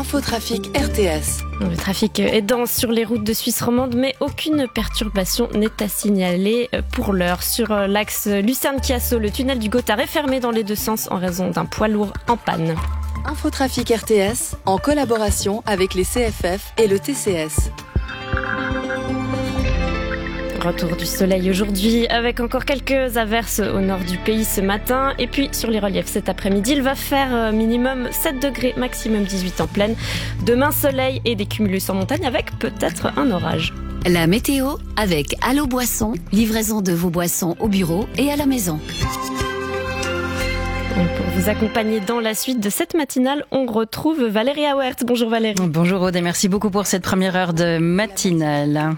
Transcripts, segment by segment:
Infotrafic RTS. Le trafic est dense sur les routes de Suisse romande, mais aucune perturbation n'est à signaler pour l'heure. Sur l'axe Lucerne-Chiasso, le tunnel du Gothard est fermé dans les deux sens en raison d'un poids lourd en panne. Infotrafic RTS, en collaboration avec les CFF et le TCS. Retour du soleil aujourd'hui avec encore quelques averses au nord du pays ce matin. Et puis sur les reliefs cet après-midi, il va faire minimum 7 degrés, maximum 18 en plaine. Demain, soleil et des cumulus en montagne avec peut-être un orage. La météo avec Allo Boisson, livraison de vos boissons au bureau et à la maison. Et pour vous accompagner dans la suite de cette matinale, on retrouve Valérie Auert. Bonjour Valérie. Bonjour Aude et merci beaucoup pour cette première heure de matinale.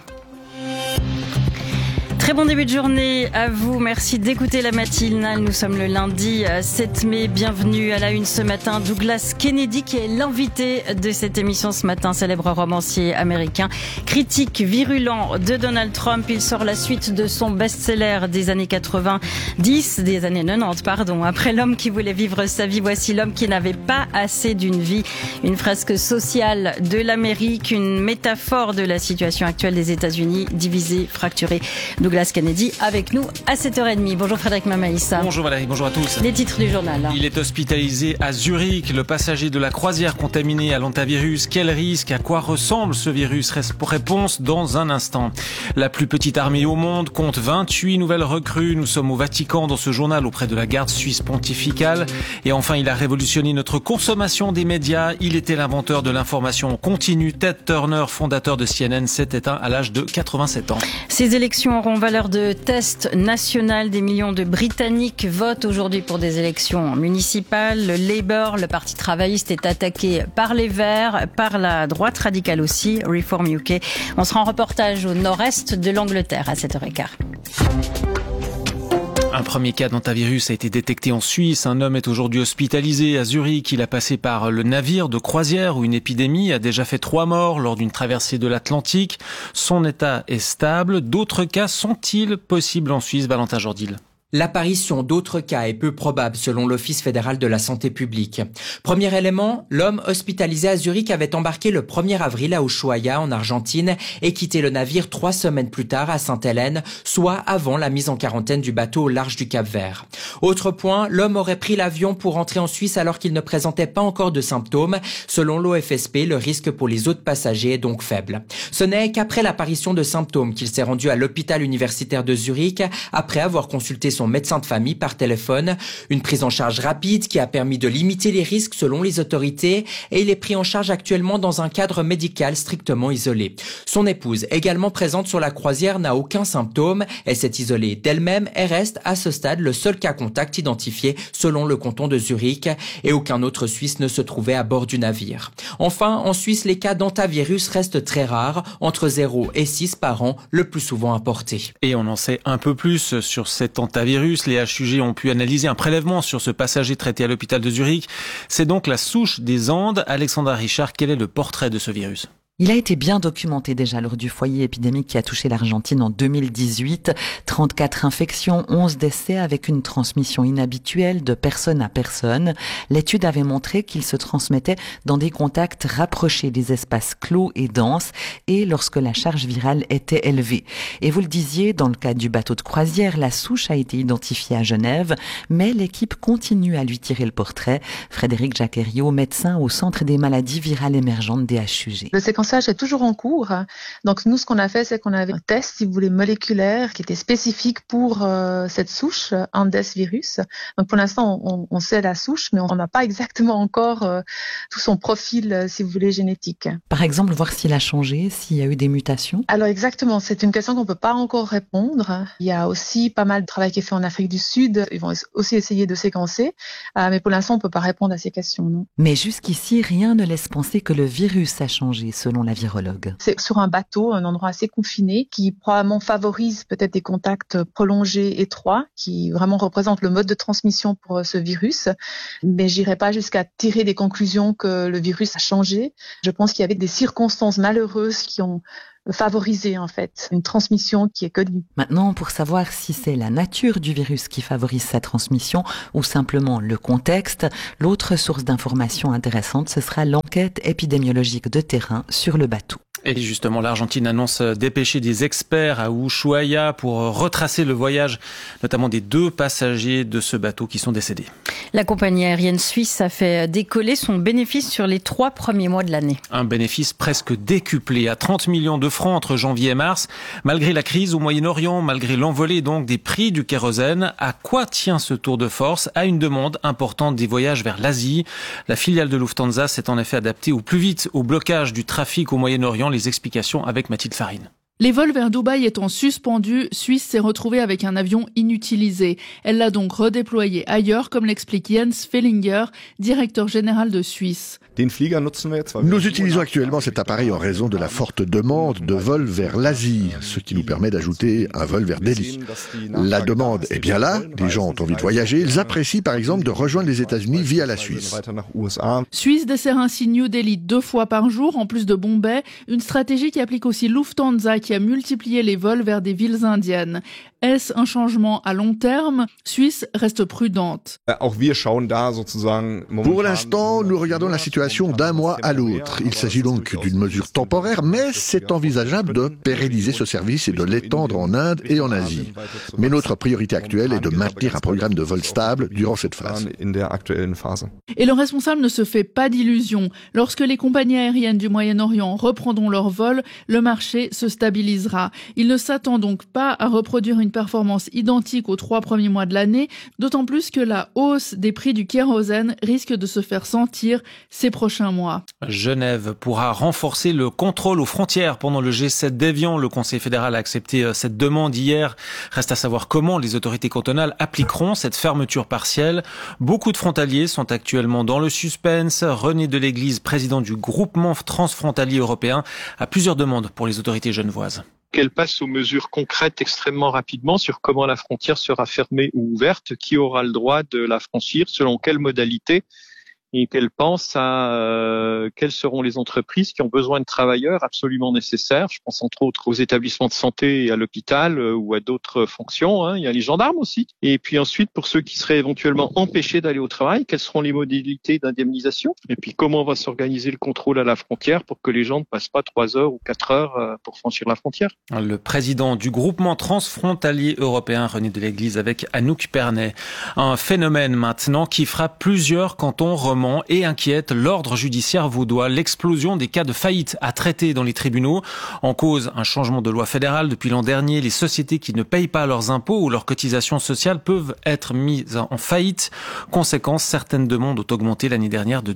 Très bon début de journée à vous. Merci d'écouter la matinale. Nous sommes le lundi 7 mai. Bienvenue à la une ce matin. Douglas Kennedy qui est l'invité de cette émission ce matin, célèbre romancier américain, critique virulent de Donald Trump. Il sort la suite de son best-seller des années 90, des années 90, pardon. Après l'homme qui voulait vivre sa vie, voici l'homme qui n'avait pas assez d'une vie. Une fresque sociale de l'Amérique, une métaphore de la situation actuelle des États-Unis, divisée, fracturée. Douglas Kennedy avec nous à 7h30. Bonjour Frédéric Mamaïssa. Bonjour Valérie, bonjour à tous. Les titres du journal. Il est hospitalisé à Zurich. Le passager de la croisière contaminé à l'hantavirus. Quel risque? À quoi ressemble ce virus? Réponse dans un instant. La plus petite armée au monde compte 28 nouvelles recrues. Nous sommes au Vatican dans ce journal auprès de la garde suisse pontificale. Et enfin, il a révolutionné notre consommation des médias. Il était l'inventeur de l'information continue. Ted Turner, fondateur de CNN, s'est éteint à l'âge de 87 ans. Ces élections auront valeur de test national. Des millions de Britanniques votent aujourd'hui pour des élections municipales. Le Labour, le parti travailliste, est attaqué par les Verts, par la droite radicale aussi, Reform UK. On sera en reportage au nord-est de l'Angleterre à 7h15. Un premier cas d'hantavirus a été détecté en Suisse. Un homme est aujourd'hui hospitalisé à Zurich. Il a passé par le navire de croisière où une épidémie a déjà fait 3 morts lors d'une traversée de l'Atlantique. Son état est stable. D'autres cas sont-ils possibles en Suisse, Valentin Jourdil? L'apparition d'autres cas est peu probable selon l'Office fédéral de la santé publique. Premier élément, l'homme hospitalisé à Zurich avait embarqué le 1er avril à Ushuaia en Argentine et quitté le navire 3 semaines plus tard à Sainte-Hélène, soit avant la mise en quarantaine du bateau au large du Cap-Vert. Autre point, l'homme aurait pris l'avion pour rentrer en Suisse alors qu'il ne présentait pas encore de symptômes. Selon l'OFSP, le risque pour les autres passagers est donc faible. Ce n'est qu'après l'apparition de symptômes qu'il s'est rendu à l'hôpital universitaire de Zurich après avoir consulté son médecin de famille par téléphone. Une prise en charge rapide qui a permis de limiter les risques selon les autorités et il est pris en charge actuellement dans un cadre médical strictement isolé. Son épouse, également présente sur la croisière, n'a aucun symptôme. Elle s'est isolée d'elle-même et reste à ce stade le seul cas contact identifié selon le canton de Zurich et aucun autre Suisse ne se trouvait à bord du navire. Enfin, en Suisse, les cas d'hantavirus restent très rares, entre 0 et 6 par an, le plus souvent importés. Et on en sait un peu plus sur cet hantavirus. Les HUG ont pu analyser un prélèvement sur ce passager traité à l'hôpital de Zurich. C'est donc la souche des Andes. Alexandra Richard, quel est le portrait de ce virus ? Il a été bien documenté déjà lors du foyer épidémique qui a touché l'Argentine en 2018. 34 infections, 11 décès avec une transmission inhabituelle de personne à personne. L'étude avait montré qu'il se transmettait dans des contacts rapprochés des espaces clos et denses et lorsque la charge virale était élevée. Et vous le disiez, dans le cas du bateau de croisière, la souche a été identifiée à Genève, mais l'équipe continue à lui tirer le portrait. Frédéric Jacqueriot, médecin au Centre des maladies virales émergentes des HUG. Le séquençage est toujours en cours. Donc nous, ce qu'on a fait, c'est qu'on avait un test, si vous voulez, moléculaire qui était spécifique pour cette souche, Andes virus. Donc pour l'instant, on sait la souche, mais on n'a pas exactement encore tout son profil, si vous voulez, génétique. Par exemple, voir s'il a changé, s'il y a eu des mutations. Alors exactement, c'est une question qu'on peut pas encore répondre. Il y a aussi pas mal de travail qui est fait en Afrique du Sud. Ils vont aussi essayer de séquencer, mais pour l'instant, on peut pas répondre à ces questions, non. Mais jusqu'ici, rien ne laisse penser que le virus a changé, selon la virologue. C'est sur un bateau, un endroit assez confiné, qui probablement favorise peut-être des contacts prolongés étroits, qui vraiment représentent le mode de transmission pour ce virus. Mais j'irai pas jusqu'à tirer des conclusions que le virus a changé. Je pense qu'il y avait des circonstances malheureuses qui ont favoriser en fait une transmission qui est connue. Maintenant, pour savoir si c'est la nature du virus qui favorise sa transmission ou simplement le contexte, l'autre source d'information intéressante, ce sera l'enquête épidémiologique de terrain sur le bateau. Et justement, l'Argentine annonce dépêcher des experts à Ushuaia pour retracer le voyage, notamment des 2 passagers de ce bateau qui sont décédés. La compagnie aérienne suisse a fait décoller son bénéfice sur les 3 premiers mois de l'année. Un bénéfice presque décuplé à 30 millions de francs entre janvier et mars. Malgré la crise au Moyen-Orient, malgré l'envolée donc des prix du kérosène, à quoi tient ce tour de force? À une demande importante des voyages vers l'Asie. La filiale de Lufthansa s'est en effet adaptée au plus vite au blocage du trafic au Moyen-Orient. Les explications avec Mathilde Farine. Les vols vers Dubaï étant suspendus, Suisse s'est retrouvée avec un avion inutilisé. Elle l'a donc redéployé ailleurs, comme l'explique Jens Fellinger, directeur général de Suisse. Nous utilisons actuellement cet appareil en raison de la forte demande de vols vers l'Asie, ce qui nous permet d'ajouter un vol vers Delhi. La demande est bien là, les gens ont envie de voyager, ils apprécient par exemple de rejoindre les États-Unis via la Suisse. Suisse dessert ainsi New Delhi 2 fois par jour, en plus de Bombay, une stratégie qui applique aussi Lufthansa qui a multiplié les vols vers des villes indiennes. Est-ce un changement à long terme? Suisse reste prudente. Pour l'instant, nous regardons la situation d'un mois à l'autre. Il s'agit donc d'une mesure temporaire, mais c'est envisageable de pérenniser ce service et de l'étendre en Inde et en Asie. Mais notre priorité actuelle est de maintenir un programme de vol stable durant cette phase. Et le responsable ne se fait pas d'illusions. Lorsque les compagnies aériennes du Moyen-Orient reprendront leur vol, le marché se stabilisera. Il ne s'attend donc pas à reproduire une performance identique aux 3 premiers mois de l'année, d'autant plus que la hausse des prix du kérosène risque de se faire sentir ces prochains mois. Genève pourra renforcer le contrôle aux frontières pendant le G7 d'Évian. Le Conseil fédéral a accepté cette demande hier. Reste à savoir comment les autorités cantonales appliqueront cette fermeture partielle. Beaucoup de frontaliers sont actuellement dans le suspense. René Deléglise, président du groupement transfrontalier européen, a plusieurs demandes pour les autorités genevoises. Qu'elle passe aux mesures concrètes extrêmement rapidement sur comment la frontière sera fermée ou ouverte, qui aura le droit de la franchir, selon quelle modalité, et qu'elle pense à quelles seront les entreprises qui ont besoin de travailleurs absolument nécessaires. Je pense entre autres aux établissements de santé et à l'hôpital ou à d'autres fonctions. Il y a les gendarmes aussi. Et puis ensuite, pour ceux qui seraient éventuellement empêchés d'aller au travail, quelles seront les modalités d'indemnisation? Et puis comment va s'organiser le contrôle à la frontière pour que les gens ne passent pas 3 heures ou 4 heures pour franchir la frontière? Le président du groupement transfrontalier européen, René Deléglise, avec Anouk Pernet. Un phénomène maintenant qui frappe plusieurs cantons romans et inquiète l'ordre judiciaire vaudois. L'explosion des cas de faillite à traiter dans les tribunaux. En cause, un changement de loi fédérale depuis l'an dernier. Les sociétés qui ne payent pas leurs impôts ou leurs cotisations sociales peuvent être mises en faillite. Conséquence, certaines demandes ont augmenté l'année dernière de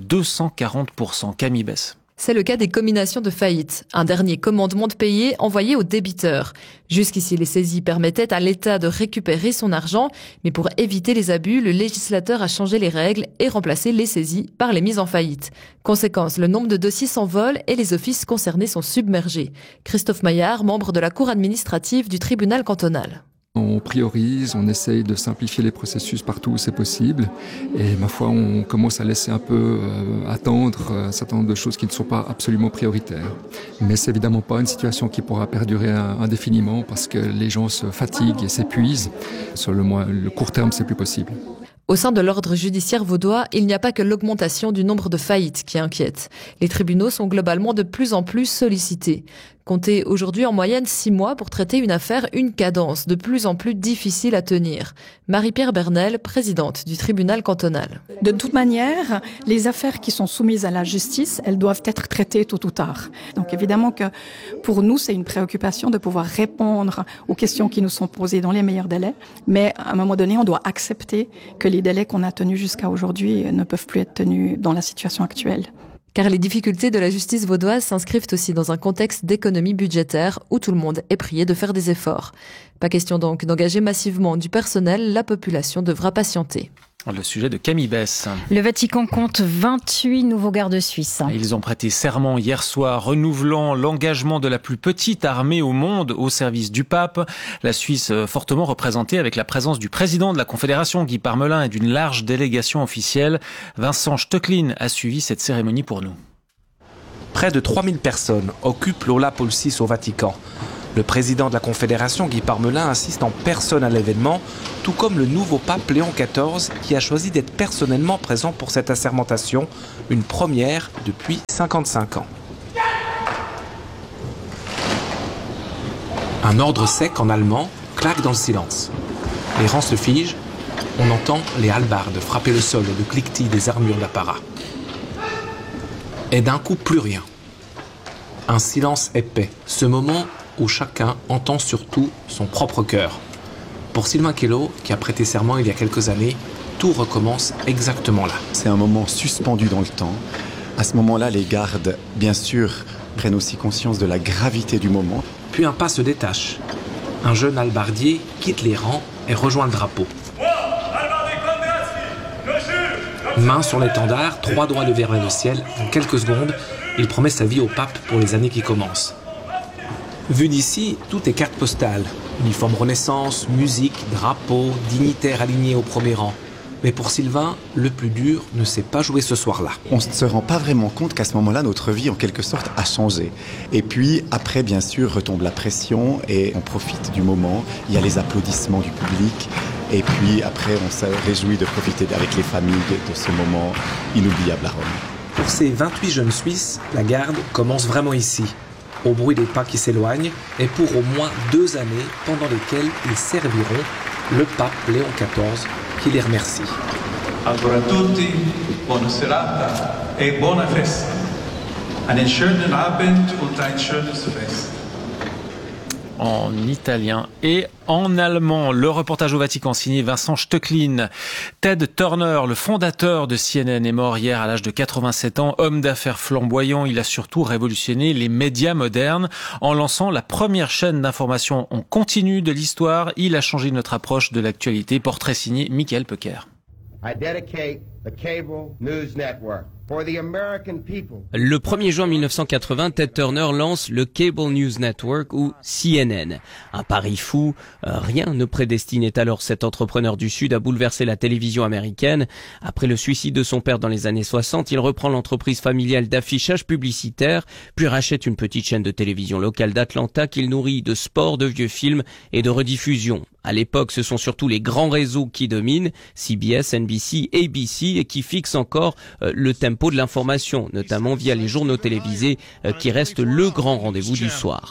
240%. Camille Bess. C'est le cas des comminations de faillite, un dernier commandement de payer envoyé aux débiteurs. Jusqu'ici, les saisies permettaient à l'État de récupérer son argent, mais pour éviter les abus, le législateur a changé les règles et remplacé les saisies par les mises en faillite. Conséquence, le nombre de dossiers s'envole et les offices concernés sont submergés. Christophe Maillard, membre de la cour administrative du tribunal cantonal. On priorise, on essaye de simplifier les processus partout où c'est possible. Et ma foi, on commence à laisser un peu attendre un certain nombre de choses qui ne sont pas absolument prioritaires. Mais c'est évidemment pas une situation qui pourra perdurer indéfiniment parce que les gens se fatiguent et s'épuisent. Sur le court terme, c'est plus possible. Au sein de l'ordre judiciaire vaudois, il n'y a pas que l'augmentation du nombre de faillites qui inquiète. Les tribunaux sont globalement de plus en plus sollicités. Comptez aujourd'hui en moyenne 6 mois pour traiter une affaire, une cadence de plus en plus difficile à tenir. Marie-Pierre Bernel, présidente du tribunal cantonal. De toute manière, les affaires qui sont soumises à la justice, elles doivent être traitées tôt ou tard. Donc évidemment que pour nous, c'est une préoccupation de pouvoir répondre aux questions qui nous sont posées dans les meilleurs délais. Mais à un moment donné, on doit accepter que les délais qu'on a tenus jusqu'à aujourd'hui ne peuvent plus être tenus dans la situation actuelle. Car les difficultés de la justice vaudoise s'inscrivent aussi dans un contexte d'économie budgétaire où tout le monde est prié de faire des efforts. Pas question donc d'engager massivement du personnel, la population devra patienter. Le sujet de Camille Bess. Le Vatican compte 28 nouveaux gardes suisses. Ils ont prêté serment hier soir, renouvelant l'engagement de la plus petite armée au monde au service du pape. La Suisse fortement représentée avec la présence du président de la Confédération, Guy Parmelin, et d'une large délégation officielle. Vincent Stöcklin a suivi cette cérémonie pour nous. Près de 3000 personnes occupent l'Aula Paul VI au Vatican. Le président de la Confédération, Guy Parmelin, assiste en personne à l'événement, tout comme le nouveau pape Léon XIV, qui a choisi d'être personnellement présent pour cette assermentation, une première depuis 55 ans. Un ordre sec en allemand claque dans le silence. Les rangs se figent, on entend les hallebardes frapper le sol et le cliquetis des armures d'apparat. Et d'un coup, plus rien. Un silence épais, ce moment où chacun entend surtout son propre cœur. Pour Sylvain Kello, qui a prêté serment il y a quelques années, tout recommence exactement là. C'est un moment suspendu dans le temps. À ce moment-là, les gardes, bien sûr, prennent aussi conscience de la gravité du moment. Puis un pas se détache. Un jeune hallebardier quitte les rangs et rejoint le drapeau. Main sur l'étendard, 3 doigts levés vers le ciel. En quelques secondes, il promet sa vie au pape pour les années qui commencent. Vu d'ici, tout est carte postale. Uniforme Renaissance, musique, drapeau, dignitaires alignés au premier rang. Mais pour Sylvain, le plus dur ne s'est pas joué ce soir-là. On ne se rend pas vraiment compte qu'à ce moment-là, notre vie, en quelque sorte, a changé. Et puis, après, bien sûr, retombe la pression et on profite du moment. Il y a les applaudissements du public. Et puis, après, on se réjouit de profiter avec les familles de ce moment inoubliable à Rome. Pour ces 28 jeunes Suisses, la garde commence vraiment ici, au bruit des pas qui s'éloignent, et pour au moins 2 années pendant lesquelles ils serviront le pape Léon XIV, qui les remercie. Ancora tutti, buona serata e buona festa. Einen schönen Abend und ein schönes Fest. En italien et en allemand. Le reportage au Vatican signé Vincent Stöcklin. Ted Turner, le fondateur de CNN, est mort hier à l'âge de 87 ans. Homme d'affaires flamboyant, il a surtout révolutionné les médias modernes en lançant la première chaîne d'information en continu de l'histoire. Il a changé notre approche de l'actualité. Portrait signé Michael Pecker. I dedicate the Cable News Network. Le 1er juin 1980, Ted Turner lance le Cable News Network ou CNN. Un pari fou, rien ne prédestinait alors cet entrepreneur du Sud à bouleverser la télévision américaine. Après le suicide de son père dans les années 60, il reprend l'entreprise familiale d'affichage publicitaire, puis rachète une petite chaîne de télévision locale d'Atlanta qu'il nourrit de sport, de vieux films et de rediffusion. À l'époque, ce sont surtout les grands réseaux qui dominent, CBS, NBC, ABC, et qui fixent encore le tempo de l'information, notamment via les journaux télévisés qui restent le grand rendez-vous du soir.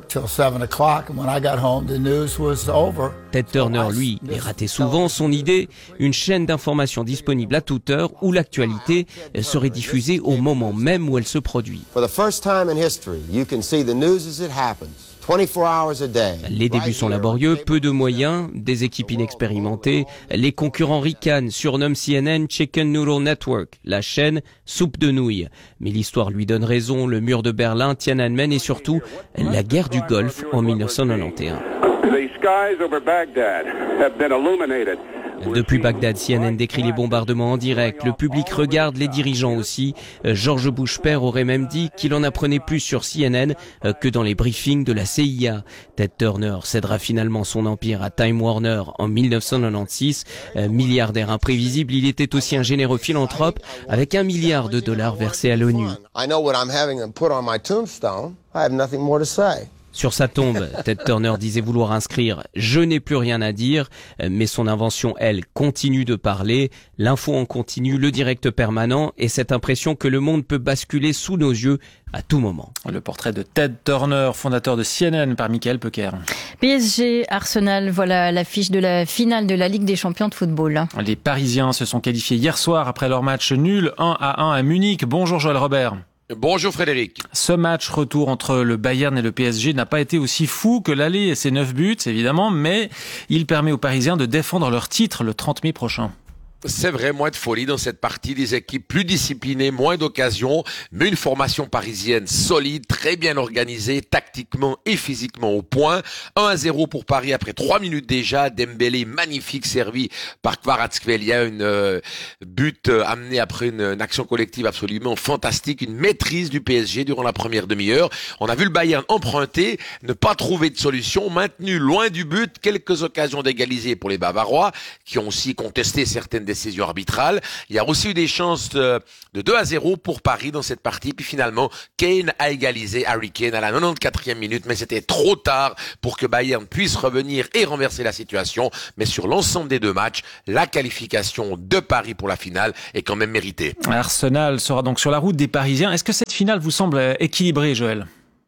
Ted Turner, lui, les ratait souvent. Son idée, une chaîne d'information disponible à toute heure où l'actualité serait diffusée au moment même où elle se produit. Les débuts sont laborieux, peu de moyens, des équipes inexpérimentées. Les concurrents ricanent, surnomment CNN Chicken Noodle Network, la chaîne soupe de nouilles. Mais l'histoire lui donne raison, le mur de Berlin, Tiananmen et surtout la guerre du Golfe en 1991. Depuis Bagdad, CNN décrit les bombardements en direct. Le public regarde, les dirigeants aussi. George Bush père aurait même dit qu'il en apprenait plus sur CNN que dans les briefings de la CIA. Ted Turner cédera finalement son empire à Time Warner en 1996. Milliardaire imprévisible, il était aussi un généreux philanthrope avec $1 milliard versés à l'ONU. Sur sa tombe, Ted Turner disait vouloir inscrire « Je n'ai plus rien à dire », mais son invention, elle, continue de parler. L'info en continu, le direct permanent et cette impression que le monde peut basculer sous nos yeux à tout moment. Le portrait de Ted Turner, fondateur de CNN, par Michael Pecker. PSG, Arsenal, voilà l'affiche de la finale de la Ligue des Champions de football. Les Parisiens se sont qualifiés hier soir après leur match nul 1-1 à Munich. Bonjour Joël Robert. Bonjour Frédéric. Ce match retour entre le Bayern et le PSG n'a pas été aussi fou que l'aller et ses 9 buts, évidemment, mais il permet aux Parisiens de défendre leur titre le 30 mai prochain. C'est vrai, moins de folie dans cette partie, des équipes plus disciplinées, moins d'occasions, mais une formation parisienne solide, très bien organisée, tactiquement et physiquement au point. 1-0 pour Paris après 3 minutes déjà. Dembélé, magnifique, servi par Kvaratskhelia, une but amené après une action collective absolument fantastique, une maîtrise du PSG durant la première demi-heure. On a vu le Bayern emprunter, ne pas trouver de solution, maintenu loin du but, quelques occasions d'égaliser pour les Bavarois, qui ont aussi contesté certaines décision arbitrale. Il y a aussi eu des chances de 2-0 pour Paris dans cette partie. Puis finalement, Kane a égalisé Harry Kane à la 94e minute, mais c'était trop tard pour que Bayern puisse revenir et renverser la situation. Mais sur l'ensemble des deux matchs, la qualification de Paris pour la finale est quand même méritée. Arsenal sera donc sur la route des Parisiens. Est-ce que cette finale vous semble équilibrée, Joël ?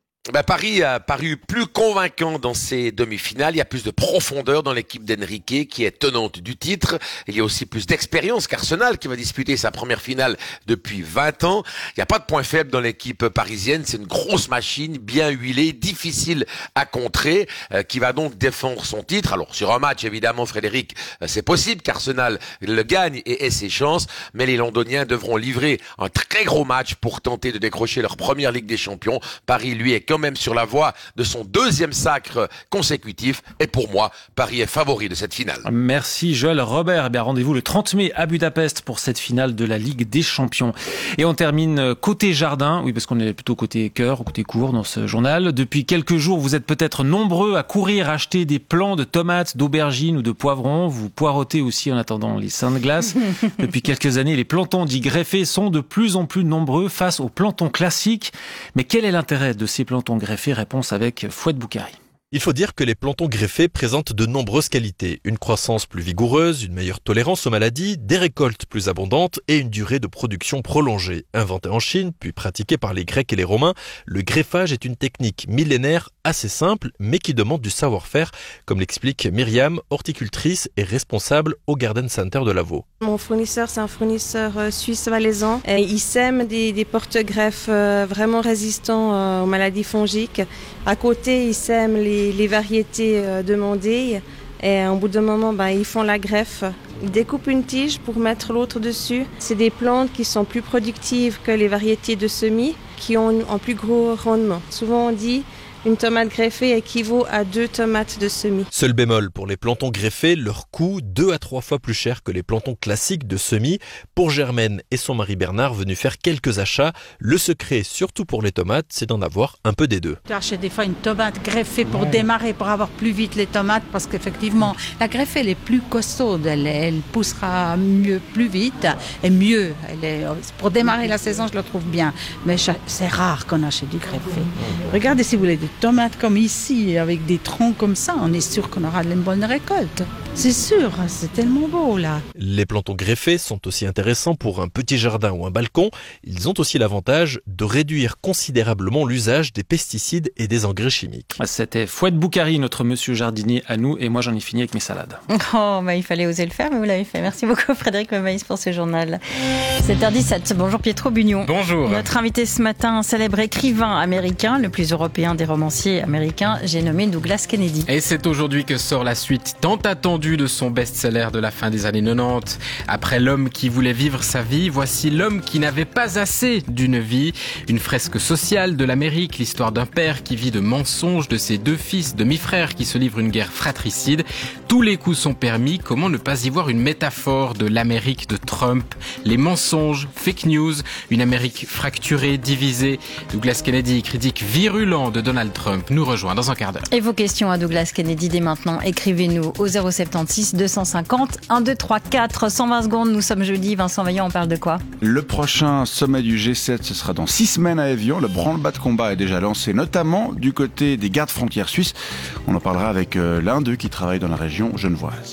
Paris a paru plus convaincant dans ses demi-finales. Il y a plus de profondeur dans l'équipe d'Enrique qui est tenante du titre. Il y a aussi plus d'expérience qu'Arsenal qui va disputer sa première finale depuis 20 ans. Il n'y a pas de point faible dans l'équipe parisienne. C'est une grosse machine, bien huilée, difficile à contrer, qui va donc défendre son titre. Alors sur un match, évidemment, Frédéric, c'est possible qu'Arsenal le gagne et ait ses chances, mais les Londoniens devront livrer un très gros match pour tenter de décrocher leur première Ligue des Champions. Paris, lui, est quand même sur la voie de son deuxième sacre consécutif. Et pour moi, Paris est favori de cette finale. Merci Joël. Robert, eh bien, rendez-vous le 30 mai à Budapest pour cette finale de la Ligue des Champions. Et on termine côté jardin. Oui, parce qu'on est plutôt côté cœur, côté court dans ce journal. Depuis quelques jours, vous êtes peut-être nombreux à courir acheter des plants de tomates, d'aubergines ou de poivrons. Vous poirotez aussi en attendant les seins de glace. Depuis quelques années, les plantons dits greffés sont de plus en plus nombreux face aux plantons classiques. Mais quel est l'intérêt de ces plantons greffés? Réponse avec Fouad Boukari. Il faut dire que les plantons greffés présentent de nombreuses qualités. Une croissance plus vigoureuse, une meilleure tolérance aux maladies, des récoltes plus abondantes et une durée de production prolongée. Inventé en Chine, puis pratiqué par les Grecs et les Romains, le greffage est une technique millénaire assez simple, mais qui demande du savoir-faire, comme l'explique Myriam, horticultrice et responsable au Garden Center de Lavaux. Mon fournisseur, c'est un fournisseur suisse-valaisan. Il sème des porte-greffes vraiment résistants aux maladies fongiques. À côté, il sème les variétés demandées et au bout d'un moment, ils font la greffe. Ils découpent une tige pour mettre l'autre dessus. C'est des plantes qui sont plus productives que les variétés de semis, qui ont un plus gros rendement. Souvent on dit une tomate greffée équivaut à 2 tomates de semis. Seul bémol, pour les plantons greffés, leur coût 2 à 3 fois plus cher que les plantons classiques de semis. Pour Germaine et son mari Bernard, venus faire quelques achats, le secret, surtout pour les tomates, c'est d'en avoir un peu des deux. Tu achètes des fois une tomate greffée pour démarrer, pour avoir plus vite les tomates, parce qu'effectivement, la greffée, elle est plus costaude, elle poussera mieux, plus vite et mieux. Pour démarrer la saison, je le trouve bien. Mais c'est rare qu'on achète du greffé. Regardez si vous voulez des tomates comme ici, avec des troncs comme ça, on est sûr qu'on aura une bonne récolte. C'est sûr, c'est tellement beau là. Les plantons greffés sont aussi intéressants pour un petit jardin ou un balcon. Ils ont aussi l'avantage de réduire considérablement l'usage des pesticides et des engrais chimiques. C'était Fouad Boukari, notre monsieur jardinier à nous, et moi j'en ai fini avec mes salades. Oh, il fallait oser le faire, mais vous l'avez fait. Merci beaucoup Frédéric Memaïs pour ce journal. 7h17, bonjour Pietro Bugnon. Bonjour. Notre invité ce matin, un célèbre écrivain américain, le plus européen des romanciers américains, j'ai nommé Douglas Kennedy. Et c'est aujourd'hui que sort la suite tant attendue de son best-seller de la fin des années 90. Après L'homme qui voulait vivre sa vie, voici L'homme qui n'avait pas assez d'une vie. Une fresque sociale de l'Amérique, l'histoire d'un père qui vit de mensonges, de ses 2 fils demi-frères qui se livrent une guerre fratricide. Tous les coups sont permis, comment ne pas y voir une métaphore de l'Amérique de Trump? Les mensonges, fake news, une Amérique fracturée, divisée. Douglas Kennedy, critique virulent de Donald Trump, nous rejoint dans un quart d'heure. Et vos questions à Douglas Kennedy dès maintenant, écrivez-nous au 076 250 1234. 120 secondes, nous sommes jeudi. Vincent Vaillant, on parle de quoi? Le prochain sommet du G7, ce sera dans 6 semaines à Évian. Le branle-bas de combat est déjà lancé, notamment du côté des gardes frontières suisses. On en parlera avec l'un d'eux qui travaille dans la région genevoise.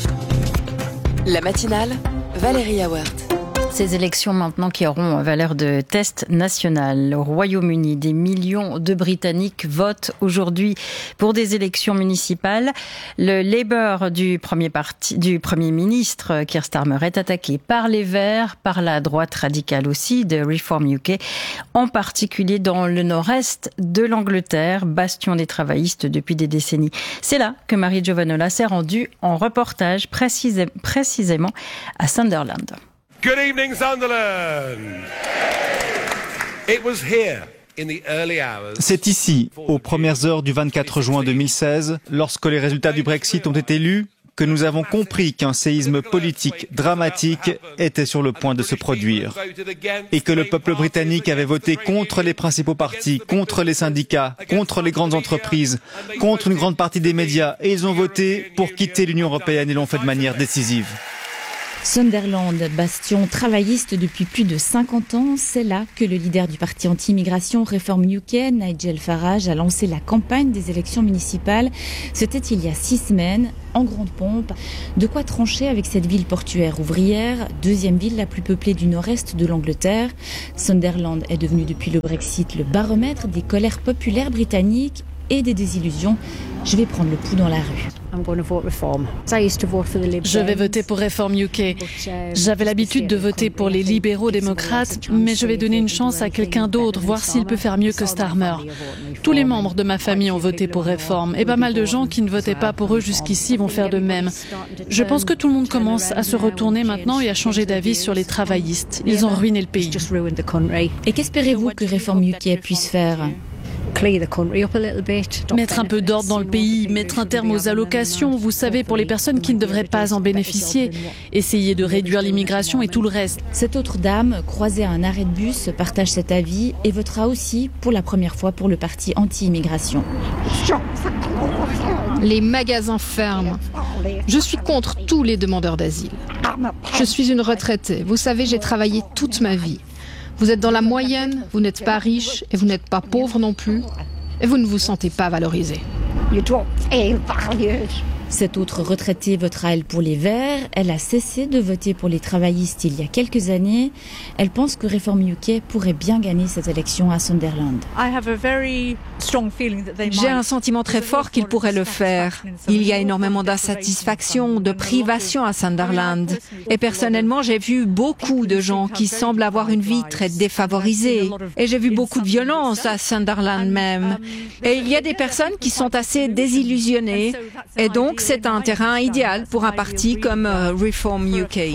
La matinale, Valérie Awert. Ces élections maintenant qui auront valeur de test national. Au Royaume-Uni, des millions de Britanniques votent aujourd'hui pour des élections municipales. Le Labour du Premier ministre Keir Starmer est attaqué par les Verts, par la droite radicale aussi de Reform UK, en particulier dans le nord-est de l'Angleterre, bastion des travaillistes depuis des décennies. C'est là que Marie Giovanola s'est rendue en reportage précisément à Sunderland. Good evening, Sunderland. It was here in the early hours. C'est ici, aux premières heures du 24 juin 2016, lorsque les résultats du Brexit ont été lus, que nous avons compris qu'un séisme politique dramatique était sur le point de se produire et que le peuple britannique avait voté contre les principaux partis, contre les syndicats, contre les grandes entreprises, contre une grande partie des médias et ils ont voté pour quitter l'Union européenne et l'ont fait de manière décisive. Sunderland, bastion travailliste depuis plus de 50 ans, c'est là que le leader du parti anti-immigration Reform UK, Nigel Farage, a lancé la campagne des élections municipales. C'était il y a 6 semaines, en grande pompe. De quoi trancher avec cette ville portuaire ouvrière, deuxième ville la plus peuplée du nord-est de l'Angleterre. Sunderland est devenu depuis le Brexit le baromètre des colères populaires britanniques et des désillusions. Je vais prendre le pouls dans la rue. Je vais voter pour Reform UK. J'avais l'habitude de voter pour les libéraux démocrates, mais je vais donner une chance à quelqu'un d'autre, voir s'il peut faire mieux que Starmer. Tous les membres de ma famille ont voté pour Reform, et pas mal de gens qui ne votaient pas pour eux jusqu'ici vont faire de même. Je pense que tout le monde commence à se retourner maintenant et à changer d'avis sur les travaillistes. Ils ont ruiné le pays. Et qu'espérez-vous que Reform UK puisse faire ? Mettre un peu d'ordre dans le pays, mettre un terme aux allocations, vous savez, pour les personnes qui ne devraient pas en bénéficier, essayer de réduire l'immigration et tout le reste. Cette autre dame, croisée à un arrêt de bus, partage cet avis et votera aussi pour la première fois pour le parti anti-immigration. Les magasins ferment. Je suis contre tous les demandeurs d'asile. Je suis une retraitée. Vous savez, j'ai travaillé toute ma vie. Vous êtes dans la moyenne, vous n'êtes pas riche et vous n'êtes pas pauvre non plus. Et vous ne vous sentez pas valorisé. Cette autre retraitée votera, elle, pour les Verts. Elle a cessé de voter pour les travaillistes il y a quelques années. Elle pense que Reform UK pourrait bien gagner cette élection à Sunderland. J'ai un sentiment très fort qu'ils pourraient le faire. Il y a énormément d'insatisfaction, de privation à Sunderland. Et personnellement, j'ai vu beaucoup de gens qui semblent avoir une vie très défavorisée. Et j'ai vu beaucoup de violence à Sunderland même. Et il y a des personnes qui sont assez désillusionnées. Et donc, c'est un terrain idéal pour un parti comme Reform UK.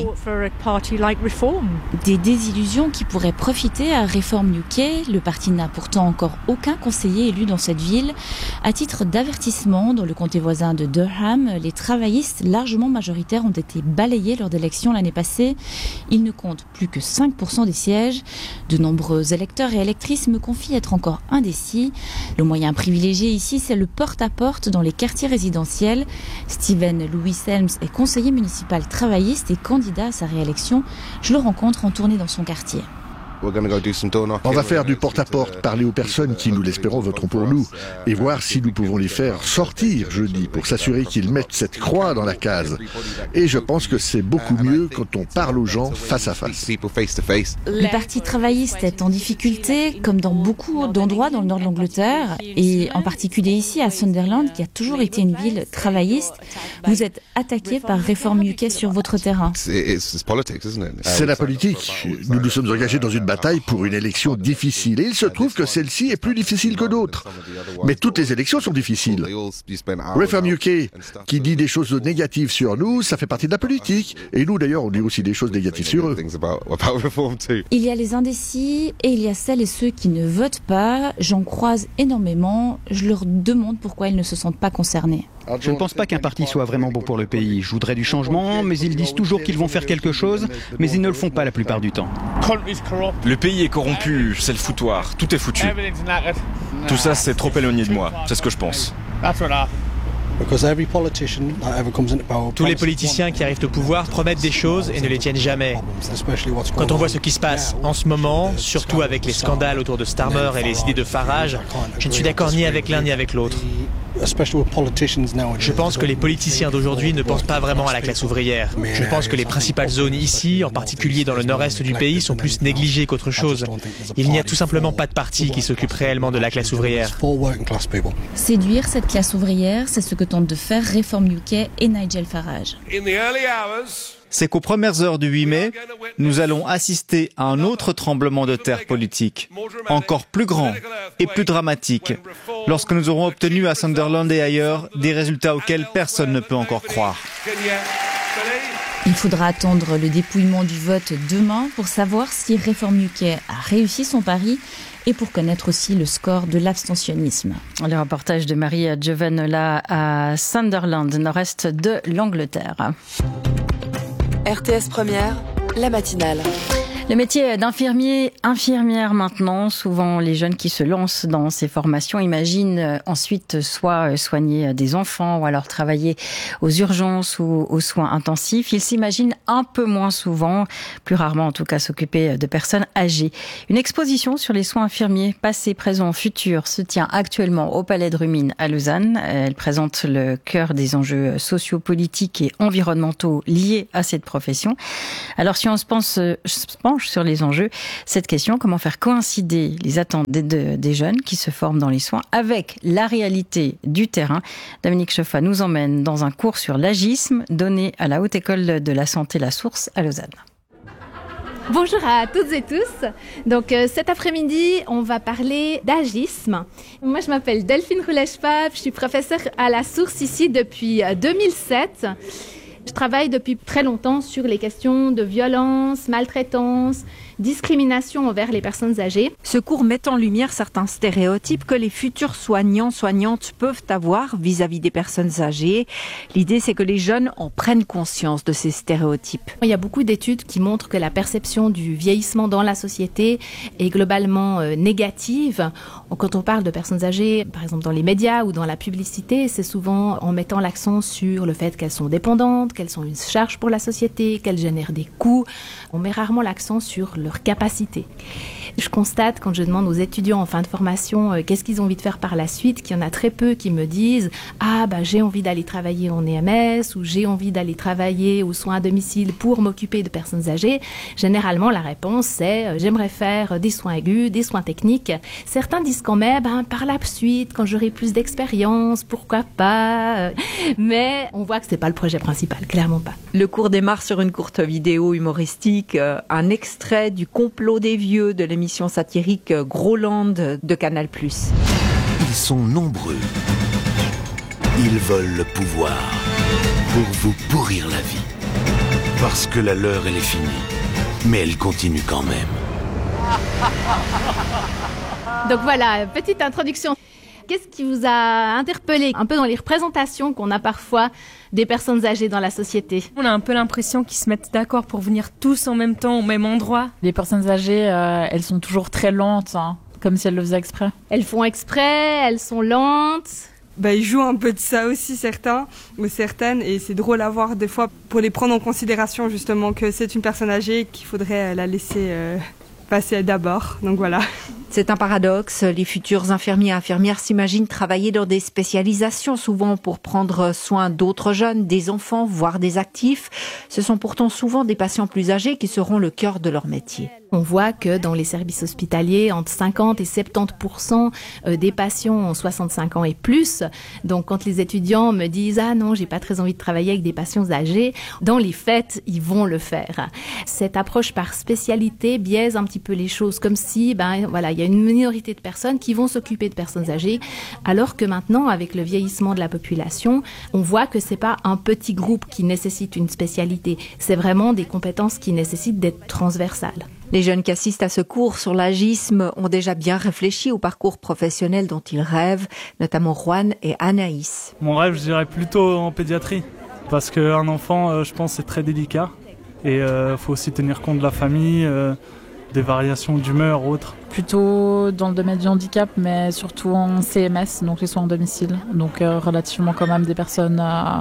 Des désillusions qui pourraient profiter à Reform UK. Le parti n'a pourtant encore aucun conseiller élu dans cette ville. À titre d'avertissement, dans le comté voisin de Durham, les travaillistes largement majoritaires ont été balayés lors d'élections l'année passée. Ils ne comptent plus que 5% des sièges. De nombreux électeurs et électrices me confient être encore indécis. Le moyen privilégié ici, c'est le porte-à-porte dans les quartiers résidentiels. Stephen Louis Helms est conseiller municipal travailliste et candidat à sa réélection. Je le rencontre en tournée dans son quartier. On va faire du porte-à-porte, parler aux personnes qui, nous l'espérons, voteront pour nous et voir si nous pouvons les faire sortir jeudi pour s'assurer qu'ils mettent cette croix dans la case. Et je pense que c'est beaucoup mieux quand on parle aux gens face à face. Le parti travailliste est en difficulté, comme dans beaucoup d'endroits dans le nord de l'Angleterre, et en particulier ici à Sunderland, qui a toujours été une ville travailliste. Vous êtes attaqué par Reform UK sur votre terrain. C'est la politique. Nous nous sommes engagés dans une bataille pour une élection difficile. Et il se trouve que celle-ci est plus difficile que d'autres. Mais toutes les élections sont difficiles. Reform UK, qui dit des choses négatives sur nous, ça fait partie de la politique. Et nous, d'ailleurs, on dit aussi des choses négatives sur eux. Il y a les indécis et il y a celles et ceux qui ne votent pas. J'en croise énormément. Je leur demande pourquoi ils ne se sentent pas concernés. Je ne pense pas qu'un parti soit vraiment bon pour le pays. Je voudrais du changement, mais ils disent toujours qu'ils vont faire quelque chose, mais ils ne le font pas la plupart du temps. Le pays est corrompu, c'est le foutoir, tout est foutu. Tout ça, c'est trop éloigné de moi, c'est ce que je pense. Tous les politiciens qui arrivent au pouvoir promettent des choses et ne les tiennent jamais. Quand on voit ce qui se passe en ce moment, surtout avec les scandales autour de Starmer et les idées de Farage, je ne suis d'accord ni avec l'un ni avec l'autre. Je pense que les politiciens d'aujourd'hui ne pensent pas vraiment à la classe ouvrière. Je pense que les principales zones ici, en particulier dans le nord-est du pays, sont plus négligées qu'autre chose. Il n'y a tout simplement pas de parti qui s'occupe réellement de la classe ouvrière. Séduire cette classe ouvrière, c'est ce que tentent de faire Reform UK et Nigel Farage. C'est qu'aux premières heures du 8 mai, nous allons assister à un autre tremblement de terre politique, encore plus grand et plus dramatique, lorsque nous aurons obtenu à Sunderland et ailleurs des résultats auxquels personne ne peut encore croire. Il faudra attendre le dépouillement du vote demain pour savoir si Reform UK a réussi son pari et pour connaître aussi le score de l'abstentionnisme. Le reportage de Marie Joven là à Sunderland, nord-est de l'Angleterre. RTS Première, la matinale. Le métier d'infirmier, infirmière maintenant, souvent les jeunes qui se lancent dans ces formations imaginent ensuite soit soigner des enfants ou alors travailler aux urgences ou aux soins intensifs. Ils s'imaginent un peu moins souvent, plus rarement en tout cas, s'occuper de personnes âgées. Une exposition sur les soins infirmiers, passé, présent, futur, se tient actuellement au Palais de Rumines à Lausanne. Elle présente le cœur des enjeux sociopolitiques et environnementaux liés à cette profession. Alors si on se penche sur les enjeux, cette question, comment faire coïncider les attentes des jeunes qui se forment dans les soins avec la réalité du terrain. Dominique Chauffat nous emmène dans un cours sur l'agisme donné à la Haute École de la Santé La Source à Lausanne. Bonjour à toutes et tous. Donc cet après-midi, on va parler d'agisme. Moi, je m'appelle Delphine Roulet-Schwab, je suis professeure à La Source ici depuis 2007. Je travaille depuis très longtemps sur les questions de violence, maltraitance, discrimination envers les personnes âgées. Ce cours met en lumière certains stéréotypes que les futurs soignants, soignantes peuvent avoir vis-à-vis des personnes âgées. L'idée, c'est que les jeunes en prennent conscience de ces stéréotypes. Il y a beaucoup d'études qui montrent que la perception du vieillissement dans la société est globalement négative. Quand on parle de personnes âgées, par exemple dans les médias ou dans la publicité, c'est souvent en mettant l'accent sur le fait qu'elles sont dépendantes, qu'elles sont une charge pour la société, qu'elles génèrent des coûts. On met rarement l'accent sur leur capacité. Je constate quand je demande aux étudiants en fin de formation qu'est-ce qu'ils ont envie de faire par la suite, qu'il y en a très peu qui me disent j'ai envie d'aller travailler en EMS ou j'ai envie d'aller travailler aux soins à domicile pour m'occuper de personnes âgées. Généralement la réponse c'est j'aimerais faire des soins aigus, des soins techniques. Certains disent quand même par la suite quand j'aurai plus d'expérience, pourquoi pas. Mais on voit que c'est pas le projet principal, clairement pas. Le cours démarre sur une courte vidéo humoristique, un extrait du Complot des vieux de l'émission satirique Groland de Canal+. Ils sont nombreux. Ils veulent le pouvoir pour vous pourrir la vie. Parce que la leur, elle est finie. Mais elle continue quand même. Donc voilà, petite introduction. Qu'est-ce qui vous a interpellé un peu dans les représentations qu'on a parfois des personnes âgées dans la société? On a un peu l'impression qu'ils se mettent d'accord pour venir tous en même temps au même endroit. Les personnes âgées, elles sont toujours très lentes, comme si elles le faisaient exprès. Elles font exprès, elles sont lentes. Ils jouent un peu de ça aussi, certains ou certaines, et c'est drôle à voir des fois pour les prendre en considération justement que c'est une personne âgée qu'il faudrait la laisser passer d'abord. Donc voilà. C'est un paradoxe. Les futurs infirmiers et infirmières s'imaginent travailler dans des spécialisations, souvent pour prendre soin d'autres jeunes, des enfants, voire des actifs. Ce sont pourtant souvent des patients plus âgés qui seront le cœur de leur métier. On voit que dans les services hospitaliers, entre 50 et 70% des patients ont 65 ans et plus. Donc quand les étudiants me disent « Ah non, j'ai pas très envie de travailler avec des patients âgés », dans les faits, ils vont le faire. Cette approche par spécialité biaise un petit peu les choses, comme si, il y a une minorité de personnes qui vont s'occuper de personnes âgées, alors que maintenant, avec le vieillissement de la population, on voit que c'est pas un petit groupe qui nécessite une spécialité, c'est vraiment des compétences qui nécessitent d'être transversales. Les jeunes qui assistent à ce cours sur l'agisme ont déjà bien réfléchi au parcours professionnel dont ils rêvent, notamment Juan et Anaïs. Mon rêve, je dirais plutôt en pédiatrie, parce qu'un enfant, je pense, c'est très délicat. Et faut aussi tenir compte de la famille, des variations d'humeur ou autres. Plutôt dans le domaine du handicap, mais surtout en CMS, donc les soins à domicile. Donc relativement quand même des personnes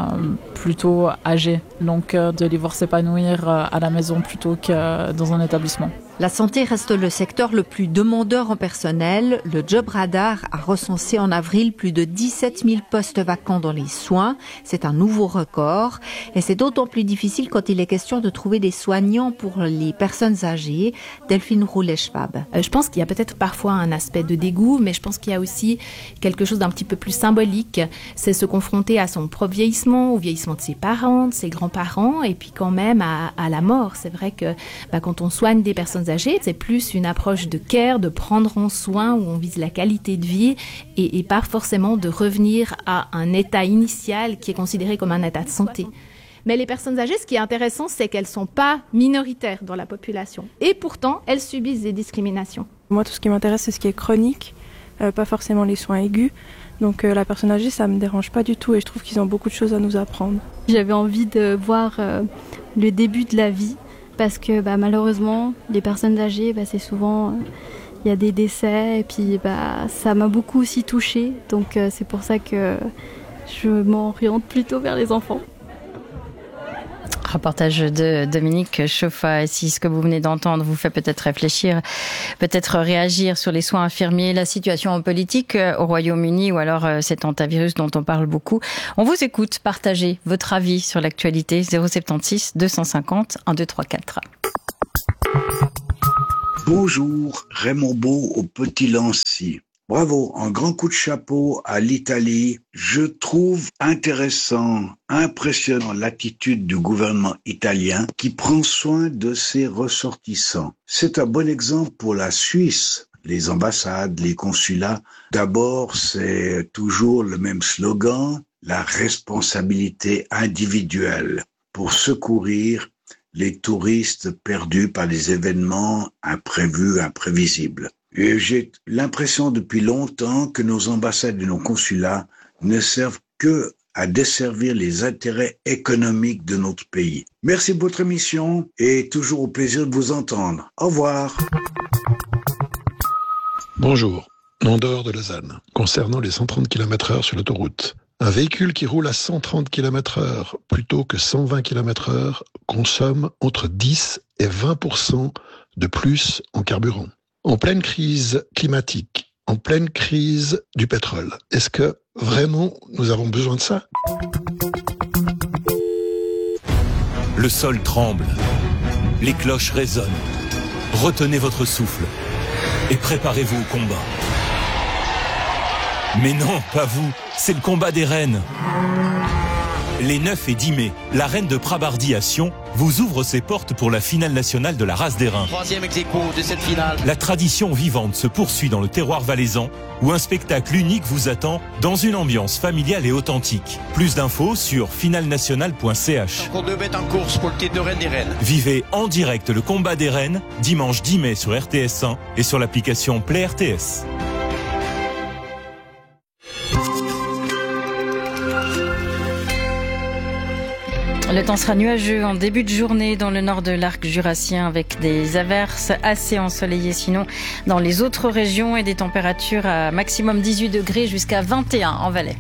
plutôt âgées. Donc de les voir s'épanouir à la maison plutôt que dans un établissement. La santé reste le secteur le plus demandeur en personnel. Le Job Radar a recensé en avril plus de 17 000 postes vacants dans les soins. C'est un nouveau record. Et c'est d'autant plus difficile quand il est question de trouver des soignants pour les personnes âgées. Delphine Roulet-Schwab. Je pense qu'il y a peut-être parfois un aspect de dégoût, mais je pense qu'il y a aussi quelque chose d'un petit peu plus symbolique. C'est se confronter à son propre vieillissement, au vieillissement de ses parents, de ses grands-parents, et puis quand même à la mort. C'est vrai que quand on soigne des personnes âgées, c'est plus une approche de care, de prendre en soin, où on vise la qualité de vie et pas forcément de revenir à un état initial qui est considéré comme un état de santé. Mais les personnes âgées, ce qui est intéressant, c'est qu'elles ne sont pas minoritaires dans la population. Et pourtant, elles subissent des discriminations. Moi, tout ce qui m'intéresse, c'est ce qui est chronique, pas forcément les soins aigus. Donc la personne âgée, ça ne me dérange pas du tout et je trouve qu'ils ont beaucoup de choses à nous apprendre. J'avais envie de voir le début de la vie parce que malheureusement, les personnes âgées, c'est souvent... il y a des décès et puis ça m'a beaucoup aussi touchée. Donc c'est pour ça que je m'oriente plutôt vers les enfants. Reportage de Dominique Chauffa. Et si ce que vous venez d'entendre vous fait peut-être réfléchir, peut-être réagir sur les soins infirmiers, la situation politique au Royaume-Uni ou alors cet hantavirus dont on parle beaucoup, on vous écoute. Partagez votre avis sur l'actualité. 076 250 1234. Bonjour, Raymond Beau au Petit Lancy. Bravo, un grand coup de chapeau à l'Italie. Je trouve intéressant, impressionnant l'attitude du gouvernement italien qui prend soin de ses ressortissants. C'est un bon exemple pour la Suisse. Les ambassades, les consulats. D'abord, c'est toujours le même slogan, la responsabilité individuelle pour secourir les touristes perdus par des événements imprévus, imprévisibles. Et j'ai l'impression depuis longtemps que nos ambassades et nos consulats ne servent que à desservir les intérêts économiques de notre pays. Merci de votre émission et toujours au plaisir de vous entendre. Au revoir. Bonjour, Nandor de Lausanne. Concernant les 130 km/h sur l'autoroute, un véhicule qui roule à 130 km/h plutôt que 120 km/h consomme entre 10 et 20% de plus en carburant. En pleine crise climatique, en pleine crise du pétrole, est-ce que vraiment nous avons besoin de ça ? Le sol tremble, les cloches résonnent. Retenez votre souffle et préparez-vous au combat. Mais non, pas vous, c'est le combat des reines. Les 9 et 10 mai, la reine de Prabardi à Sion vous ouvre ses portes pour la finale nationale de la race des reins. 3e ex-aequo de cette finale. La tradition vivante se poursuit dans le terroir valaisan, où un spectacle unique vous attend dans une ambiance familiale et authentique. Plus d'infos sur finalnationale.ch. Encore 2 bêtes en course pour le titre de reine des reines. Vivez en direct le combat des reines, dimanche 10 mai sur RTS1 et sur l'application Play RTS. Le temps sera nuageux en début de journée dans le nord de l'arc jurassien avec des averses assez ensoleillées sinon dans les autres régions et des températures à maximum 18 degrés jusqu'à 21 en Valais.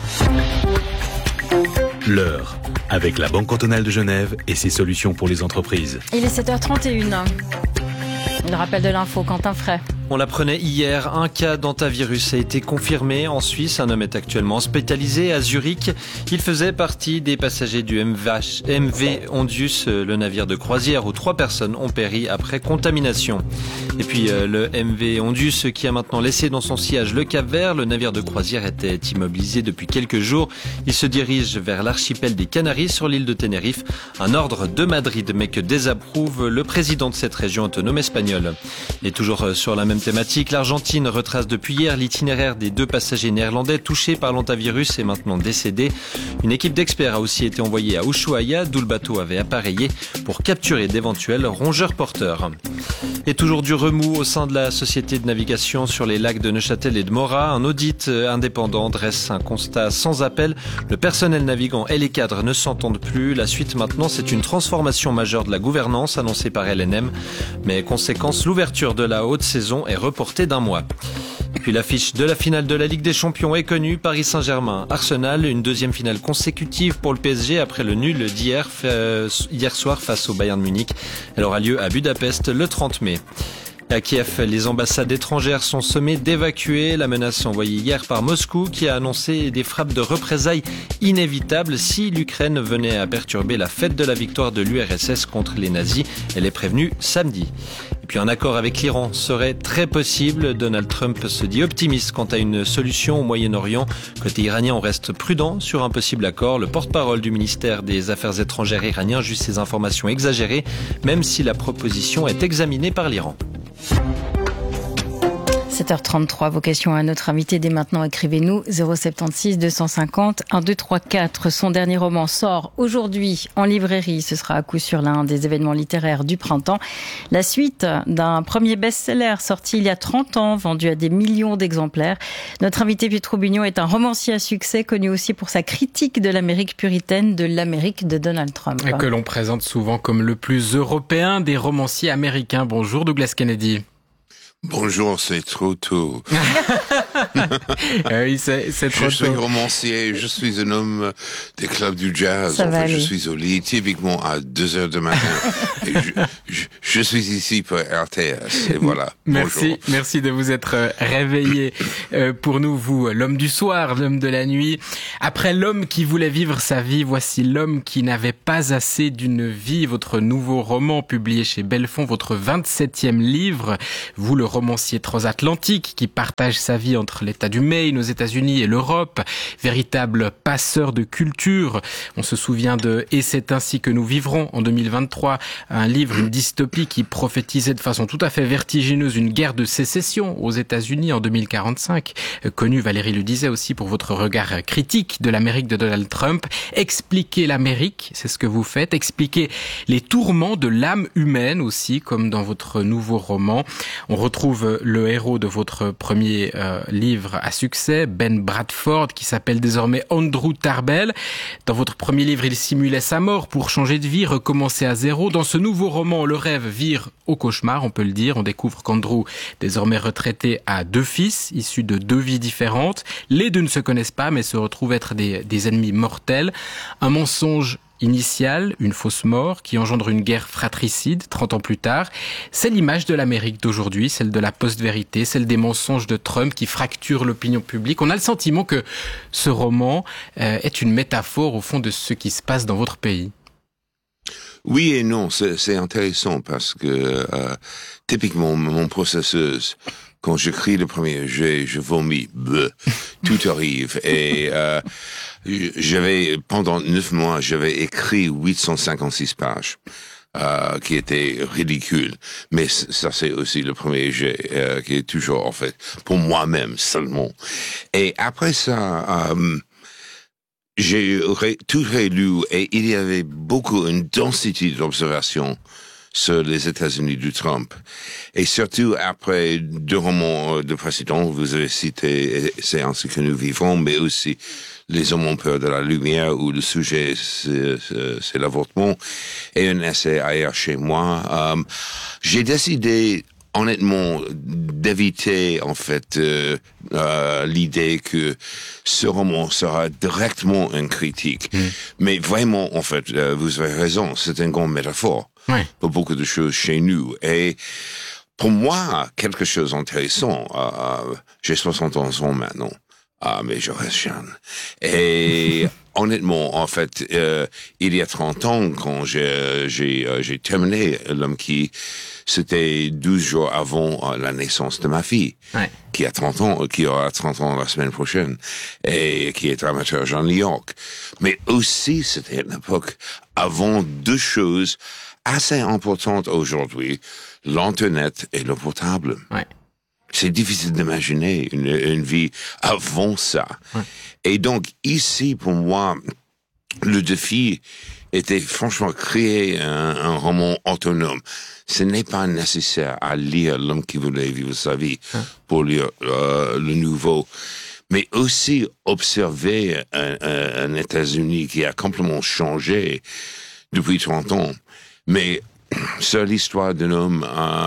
L'heure, avec la Banque cantonale de Genève et ses solutions pour les entreprises. Il est 7h31. Le rappel de l'info, Quentin Fray. On l'apprenait hier, un cas d'hantavirus a été confirmé en Suisse. Un homme est actuellement hospitalisé à Zurich. Il faisait partie des passagers du MV Ondius, le navire de croisière où 3 personnes ont péri après contamination. Et puis le MV Ondius qui a maintenant laissé dans son sillage le Cap-Vert. Le navire de croisière était immobilisé depuis quelques jours. Il se dirige vers l'archipel des Canaries sur l'île de Tenerife. Un ordre de Madrid mais que désapprouve le président de cette région autonome espagnole. Et toujours sur la même thématique, l'Argentine retrace depuis hier l'itinéraire des 2 passagers néerlandais touchés par l'hantavirus et maintenant décédés. Une équipe d'experts a aussi été envoyée à Ushuaia, d'où le bateau avait appareillé pour capturer d'éventuels rongeurs porteurs. Et toujours du remous au sein de la société de navigation sur les lacs de Neuchâtel et de Morat. Un audit indépendant dresse un constat sans appel. Le personnel navigant et les cadres ne s'entendent plus. La suite maintenant, c'est une transformation majeure de la gouvernance annoncée par LNM. Mais conséquence, l'ouverture de la haute saison est reportée d'1 mois. Et puis l'affiche de la finale de la Ligue des Champions est connue. Paris Saint-Germain, Arsenal, une 2e finale consécutive pour le PSG après le nul d'hier soir face au Bayern Munich. Elle aura lieu à Budapest le 30 mai. À Kiev, les ambassades étrangères sont sommées d'évacuer. La menace envoyée hier par Moscou qui a annoncé des frappes de représailles inévitables si l'Ukraine venait à perturber la fête de la victoire de l'URSS contre les nazis. Elle est prévenue samedi. Et puis un accord avec l'Iran serait très possible. Donald Trump se dit optimiste quant à une solution au Moyen-Orient. Côté iranien, on reste prudent sur un possible accord. Le porte-parole du ministère des Affaires étrangères iranien juge ces informations exagérées, même si la proposition est examinée par l'Iran. 7h33, vos questions à notre invité dès maintenant, écrivez-nous 076 250 1234. Son dernier roman sort aujourd'hui en librairie, ce sera à coup sûr l'un des événements littéraires du printemps. La suite d'un premier best-seller sorti il y a 30 ans, vendu à des millions d'exemplaires. Notre invité Pietro Bugno est un romancier à succès, connu aussi pour sa critique de l'Amérique puritaine, de l'Amérique de Donald Trump. Et que l'on présente souvent comme le plus européen des romanciers américains. Bonjour Douglas Kennedy. Bonjour, c'est trop tôt. Oui, c'est trop tôt. Je suis romancier, je suis un homme des clubs du jazz. En fait, je suis au lit typiquement à 2h du matin. Et je suis ici pour RTS. Et voilà. Merci de vous être réveillé pour nous, vous, l'homme du soir, l'homme de la nuit. Après l'homme qui voulait vivre sa vie, voici l'homme qui n'avait pas assez d'une vie. Votre nouveau roman publié chez Belfond, votre 27e livre. Vous, le romancier transatlantique qui partage sa vie entre l'État du Maine aux États-Unis et l'Europe, véritable passeur de culture. On se souvient de « Et c'est ainsi que nous vivrons » en 2023, un livre, une dystopie qui prophétisait de façon tout à fait vertigineuse une guerre de sécession aux États-Unis en 2045. Connu, Valérie le disait aussi, pour votre regard critique de l'Amérique de Donald Trump. Expliquer l'Amérique, c'est ce que vous faites. Expliquer les tourments de l'âme humaine aussi, comme dans votre nouveau roman. On retrouve le héros de votre premier livre à succès, Ben Bradford, qui s'appelle désormais Andrew Tarbell. Dans votre premier livre, il simulait sa mort pour changer de vie, recommencer à zéro. Dans ce nouveau roman, le rêve vire au cauchemar, on peut le dire. On découvre qu'Andrew, désormais retraité, a 2 fils, issus de 2 vies différentes. Les 2 ne se connaissent pas, mais se retrouvent être des ennemis mortels. Un mensonge initial, une fausse mort qui engendre une guerre fratricide 30 ans plus tard. C'est l'image de l'Amérique d'aujourd'hui, celle de la post-vérité, celle des mensonges de Trump qui fracturent l'opinion publique. On a le sentiment que ce roman est une métaphore au fond de ce qui se passe dans votre pays. Oui et non, c'est intéressant parce que typiquement mon processus, quand j'écris le premier jet, je vomis, tout arrive. Et pendant 9 mois, j'avais écrit 856 pages, qui étaient ridicules. Mais ça, c'est aussi le premier jet, qui est toujours, en fait, pour moi-même seulement. Et après ça, j'ai tout rélu et il y avait une densité d'observations sur les États-Unis du Trump. Et surtout après 2 romans de précédents, vous avez cité C'est ainsi que nous vivons, mais aussi Les hommes ont peur de la lumière, où le sujet c'est l'avortement, et un essai ailleurs chez moi. J'ai décidé honnêtement d'éviter en fait l'idée que ce roman sera directement une critique. Mais vraiment, en fait, vous avez raison, c'est une grande métaphore pour beaucoup de choses chez nous. Et pour moi, quelque chose d'intéressant, j'ai 71 ans maintenant, mais je reste jeune. Et honnêtement, en fait, il y a 30 ans, quand j'ai terminé L'homme qui, c'était 12 jours avant la naissance de ma fille, qui a 30 ans, qui aura 30 ans la semaine prochaine, et qui est dramaturge à New York. Mais aussi, c'était une époque avant 2 choses assez importantes aujourd'hui, l'Internet et le portable. C'est difficile d'imaginer une vie avant ça. Et donc, ici, pour moi, le défi était franchement créer un roman autonome. Ce n'est pas nécessaire à lire L'homme qui voulait vivre sa vie pour lire le nouveau, mais aussi observer un États-Unis qui a complètement changé depuis 30 ans. Mais c'est l'histoire d'un homme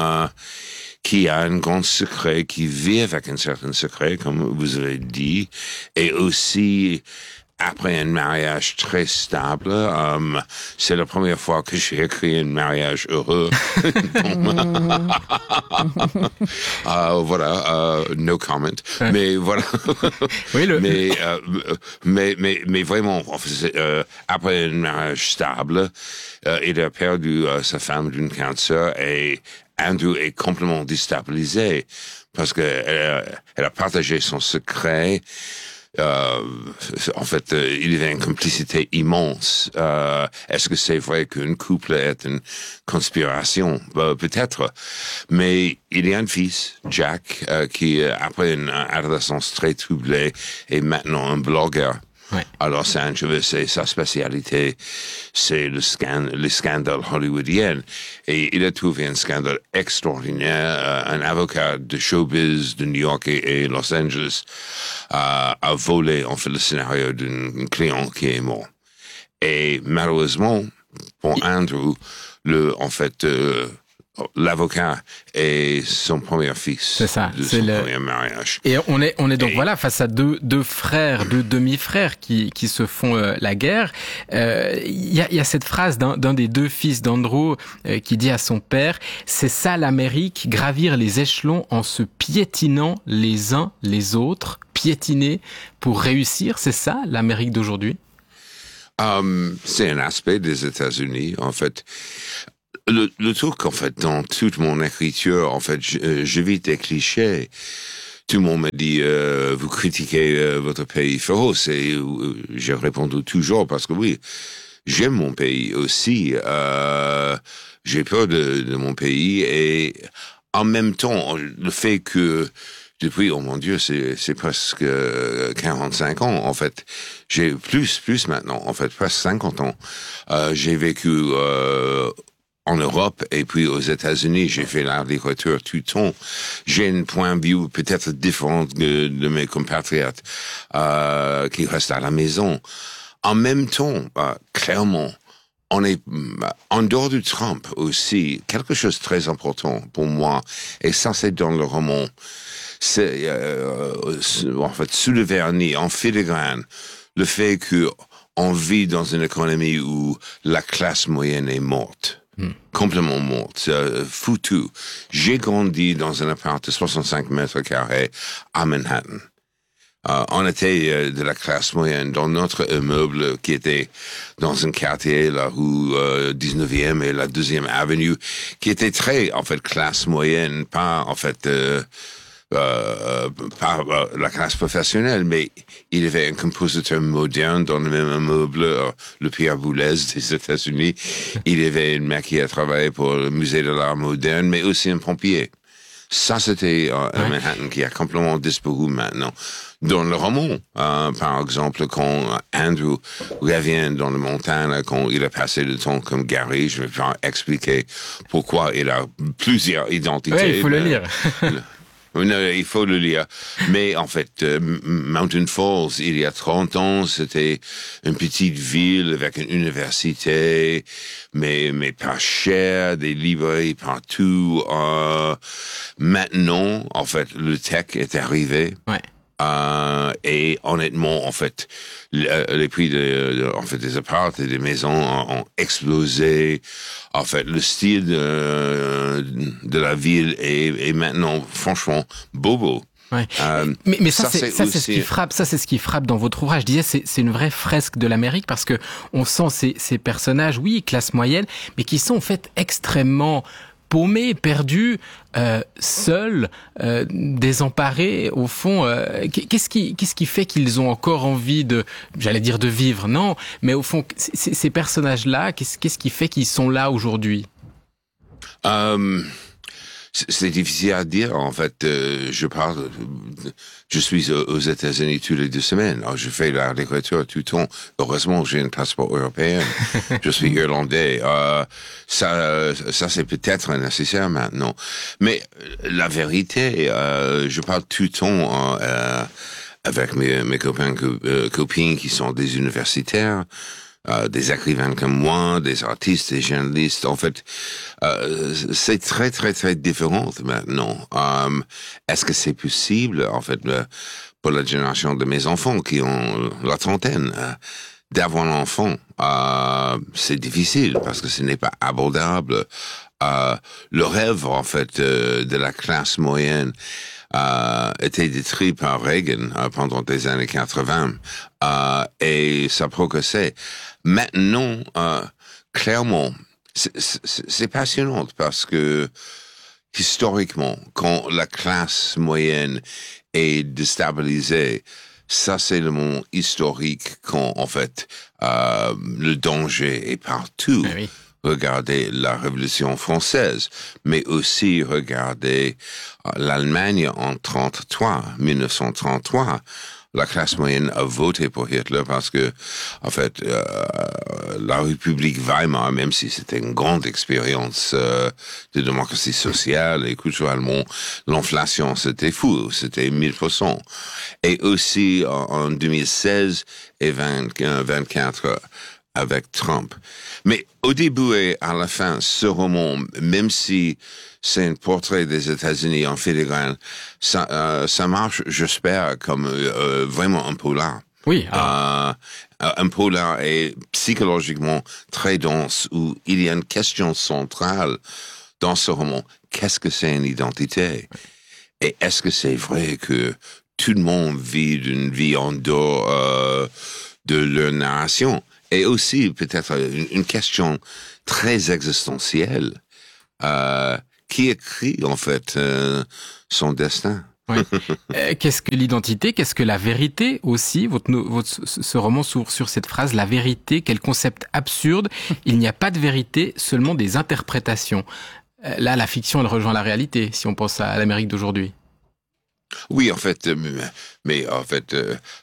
qui a un grand secret, qui vit avec un certain secret, comme vous avez dit, et aussi après un mariage très stable. C'est la première fois que j'ai écrit un mariage heureux. Voilà, no comment. Mais voilà. Oui, mais vraiment, après un mariage stable, il a perdu sa femme d'un cancer et Andrew est complètement déstabilisé parce que elle a partagé son secret en fait, il y avait une complicité immense. Est-ce que c'est vrai qu'un couple est une conspiration? Peut-être. Mais il y a un fils, Jack, qui, après une adolescence très troublée, est maintenant un blogueur. Ouais. À Los Angeles, et sa spécialité, c'est les scandales hollywoodiens. Et il a trouvé un scandale extraordinaire. Un avocat de showbiz de New York et Los Angeles a volé, en fait, le scénario d'un client qui est mort. Et malheureusement, pour Andrew, l'avocat est son premier fils. C'est ça. De son premier mariage. Et on est donc voilà face à deux frères, deux demi-frères qui se font la guerre. Il y a cette phrase d'un des deux fils d'Andrew qui dit à son père: c'est ça l'Amérique, gravir les échelons en se piétinant les uns les autres, piétiner pour réussir. C'est ça l'Amérique d'aujourd'hui? C'est un aspect des États-Unis, en fait. Le truc, en fait, dans toute mon écriture, en fait, j'évite des clichés. Tout le monde me dit, vous critiquez votre pays féroce, et j'ai répondu toujours parce que oui, j'aime mon pays aussi. J'ai peur de mon pays, et en même temps, le fait que depuis, oh mon Dieu, c'est presque 45 ans, en fait. J'ai plus maintenant, en fait, presque 50 ans. J'ai vécu en Europe et puis aux États-Unis. J'ai fait l'art d'écriture tout le temps. J'ai un point de vue peut-être différent de mes compatriotes qui restent à la maison. En même temps, clairement, on est en dehors du Trump aussi. Quelque chose de très important pour moi, et ça c'est dans le roman, c'est en fait sous le vernis, en filigrane, le fait que on vit dans une économie où la classe moyenne est morte. Complètement morte, foutu. J'ai grandi dans un appart de 65 mètres carrés à Manhattan. On était de la classe moyenne dans notre immeuble qui était dans un quartier, la rue 19e et la 2e avenue, qui était très, en fait, classe moyenne, pas, en fait, par la classe professionnelle, mais il y avait un compositeur moderne dans le même immeuble, le Pierre Boulez des États-Unis. Il y avait une mec qui a travaillé pour le musée de l'art moderne, mais aussi un pompier. Ça, c'était un Manhattan qui a complètement disparu maintenant. Dans le roman, par exemple, quand Andrew revient dans le montagne, quand il a passé le temps comme Gary, je vais pas expliquer pourquoi il a plusieurs identités. Oui, il faut le lire. Non, il faut le lire. Mais en fait, Mountain Falls, il y a 30 ans, c'était une petite ville avec une université, mais pas cher, des librairies partout. Maintenant, en fait, le tech est arrivé. Ouais. Et honnêtement, en fait, les prix en fait, des apparts et des maisons ont explosé. En fait, le style de la ville est maintenant, franchement, bobo. Ouais. Mais ça c'est ce qui frappe. Ça c'est ce qui frappe dans votre ouvrage. Je disais, c'est une vraie fresque de l'Amérique parce que on sent ces personnages, oui, classe moyenne, mais qui sont en fait extrêmement paumés, perdus, seuls, désemparés. Au fond, qu'est-ce qui fait qu'ils ont encore envie de vivre? Non, mais au fond, ces personnages-là, qu'est-ce qui fait qu'ils sont là aujourd'hui? C'est difficile à dire, en fait. Je suis aux États-Unis tous les 2 semaines. Alors, je fais l'art d'écriture tout le temps. Heureusement, j'ai un passeport européen. Je suis irlandais. Ça c'est peut-être nécessaire maintenant. Mais la vérité, je parle tout le temps avec mes copains, copines qui sont des universitaires. Des écrivains comme moi, des artistes, des journalistes. En fait, c'est très, très, très différent maintenant. Est-ce que c'est possible, en fait, pour la génération de mes enfants qui ont la trentaine, d'avoir un enfant? C'est difficile parce que ce n'est pas abordable. Le rêve, en fait, de la classe moyenne était détruit par Reagan pendant les années 80 et ça progressait. Maintenant, clairement, c'est passionnant parce que historiquement, quand la classe moyenne est déstabilisée, ça c'est le moment historique quand, en fait, le danger est partout. Oui. Regardez la Révolution française, mais aussi regardez l'Allemagne en 1933. La classe moyenne a voté pour Hitler parce que, en fait, la République Weimar, même si c'était une grande expérience de démocratie sociale et culturellement, l'inflation, c'était fou, c'était 1000%. Et aussi en 2016 et 24 avec Trump. Mais au début et à la fin, ce roman, même si c'est un portrait des États-Unis en filigrane, ça marche, j'espère, comme vraiment un polar. Oui. Un polar est psychologiquement très dense, où il y a une question centrale dans ce roman. Qu'est-ce que c'est une identité? Et est-ce que c'est vrai que tout le monde vit une vie en dehors de leur narration? Et aussi, peut-être, une question très existentielle. Qui écrit, en fait, son destin? Oui. Qu'est-ce que l'identité? Qu'est-ce que la vérité aussi? Ce roman s'ouvre sur cette phrase, la vérité, quel concept absurde. Il n'y a pas de vérité, seulement des interprétations. Là, la fiction, elle rejoint la réalité, si on pense à l'Amérique d'aujourd'hui. Oui, en fait, mais en fait...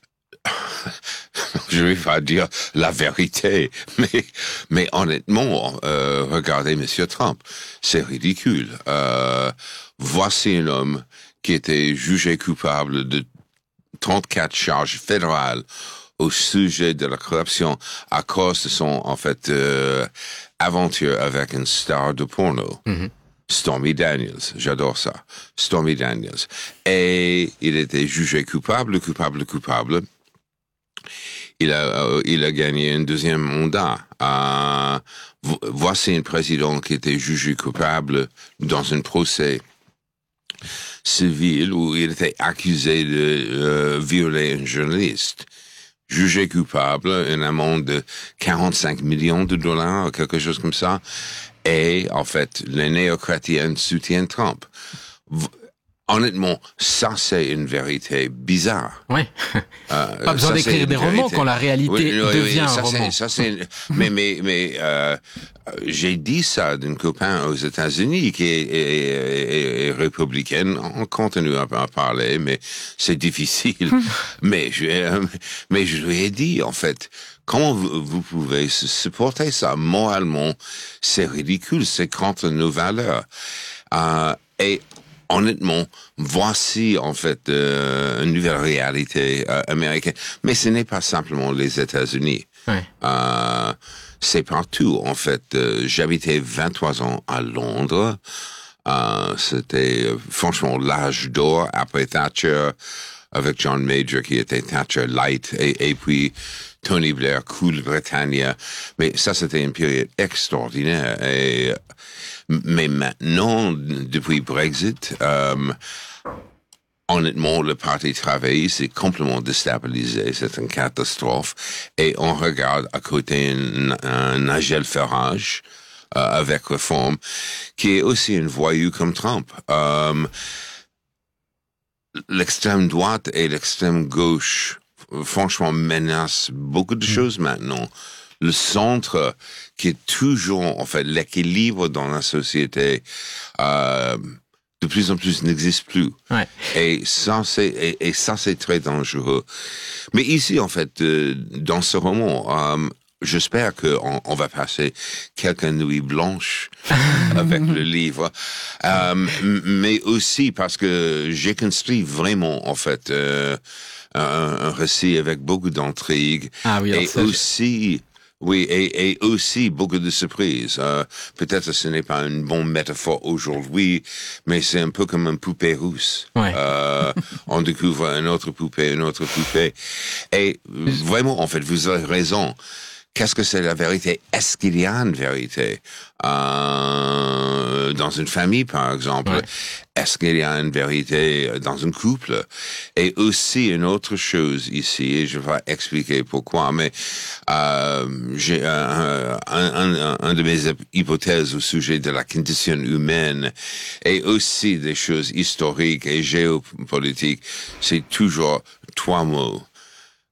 je vais pas dire la vérité, mais honnêtement, regardez Monsieur Trump, c'est ridicule. Voici un homme qui était jugé coupable de 34 charges fédérales au sujet de la corruption à cause de son, en fait, aventure avec une star de porno. Mm-hmm. Stormy Daniels, j'adore ça. Stormy Daniels. Et il était jugé coupable. Il a gagné un deuxième mandat. Voici un président qui était jugé coupable dans un procès civil où il était accusé de violer un journaliste. Jugé coupable, une amende de 45 millions de dollars, quelque chose comme ça. Et, en fait, les néo-chrétiens soutiennent Trump. Honnêtement, ça c'est une vérité bizarre. Oui. Pas besoin d'écrire des romans quand la réalité devient un roman. Mais j'ai dit ça d'un copain aux États-Unis qui est républicaine. On continue à parler, mais c'est difficile. mais je lui ai dit, en fait, comment vous pouvez supporter ça moralement? C'est ridicule, c'est contre nos valeurs. Et honnêtement, voici en fait une nouvelle réalité américaine. Mais ce n'est pas simplement les États-Unis. Ouais. C'est partout. En fait, j'habitais 23 ans à Londres. C'était franchement l'âge d'or après Thatcher, avec John Major qui était Thatcher Light, et puis Tony Blair, Cool Britannia. Mais ça, c'était une période extraordinaire. Mais maintenant, depuis Brexit, honnêtement, le Parti travailliste est complètement déstabilisé. C'est une catastrophe. Et on regarde à côté un Nigel Farage avec Réforme, qui est aussi une voyou comme Trump. L'extrême droite et l'extrême gauche, franchement, menacent beaucoup de choses maintenant. Le centre, qui est toujours, en fait, l'équilibre dans la société, de plus en plus n'existe plus. Ouais. Et ça, c'est très dangereux. Mais ici, en fait, dans ce roman, j'espère qu'on va passer quelques nuits blanches avec le livre, mais aussi parce que j'ai construit vraiment, en fait, un récit avec beaucoup d'intrigues. Ah oui, et aussi... Oui, et aussi beaucoup de surprises. Peut-être ce n'est pas une bonne métaphore aujourd'hui, mais c'est un peu comme une poupée russe. Ouais. On découvre une autre poupée. Et vraiment, en fait, vous avez raison. Qu'est-ce que c'est la vérité? Est-ce qu'il y a une vérité? Dans une famille, par exemple. Ouais. Est-ce qu'il y a une vérité dans un couple? Et aussi, une autre chose ici, et je vais expliquer pourquoi, mais j'ai un de mes hypothèses au sujet de la condition humaine et aussi des choses historiques et géopolitiques, c'est toujours 3 mots.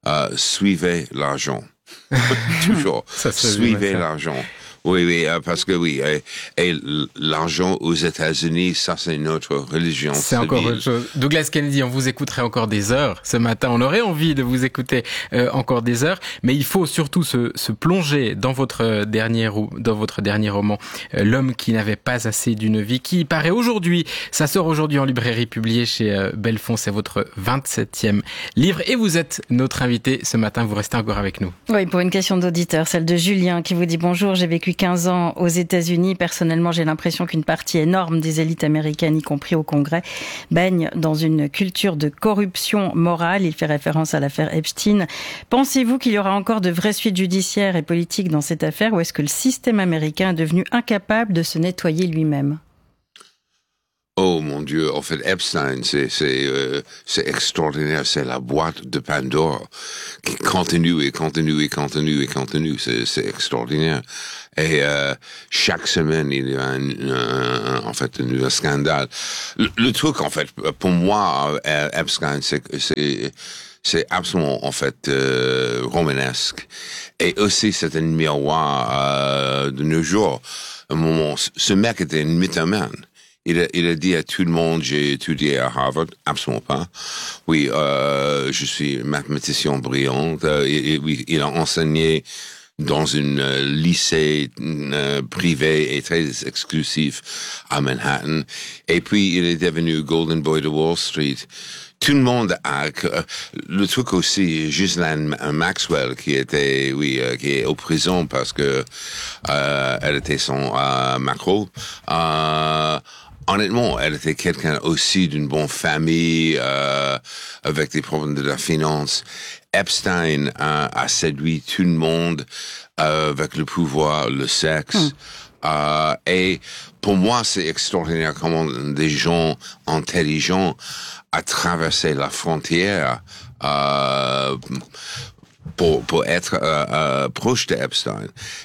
suivez l'argent. Toujours. Suivez l'argent. Oui, parce que et l'argent aux États-Unis, ça c'est notre religion. C'est encore autre chose. Douglas Kennedy, on vous écouterait encore des heures ce matin. On aurait envie de vous écouter encore des heures, mais il faut surtout se plonger dans votre dernier roman, L'homme qui n'avait pas assez d'une vie, qui paraît aujourd'hui. Ça sort aujourd'hui en librairie, publié chez Belfond. C'est votre 27e livre et vous êtes notre invité ce matin. Vous restez encore avec nous. Oui, pour une question d'auditeur, celle de Julien qui vous dit bonjour, j'ai vécu 15 ans aux États-Unis. Personnellement, j'ai l'impression qu'une partie énorme des élites américaines, y compris au Congrès, baigne dans une culture de corruption morale. Il fait référence à l'affaire Epstein. Pensez-vous qu'il y aura encore de vraies suites judiciaires et politiques dans cette affaire, ou est-ce que le système américain est devenu incapable de se nettoyer lui-même ? Oh mon Dieu, en fait, Epstein, c'est extraordinaire, c'est la boîte de Pandore qui continue. C'est extraordinaire. Et chaque semaine, il y a un nouveau scandale. Le truc, en fait, pour moi, Epstein, c'est absolument, en fait, romanesque. Et aussi, c'est un miroir de nos jours. Ce mec était un mythomane. Il a dit à tout le monde, j'ai étudié à Harvard, absolument pas. Oui, je suis mathématicien brillante. Il a enseigné dans une lycée privé et très exclusif à Manhattan. Et puis, il est devenu Golden Boy de Wall Street. Tout le monde a... Le truc aussi, Ghislaine Maxwell, qui est au prison parce que elle était son macro. Honnêtement, elle était quelqu'un aussi d'une bonne famille, avec des problèmes de la finance. Epstein a séduit tout le monde avec le pouvoir, le sexe. Et pour moi, c'est extraordinaire comment des gens intelligents ont traversé la frontière pour être proche de Epstein.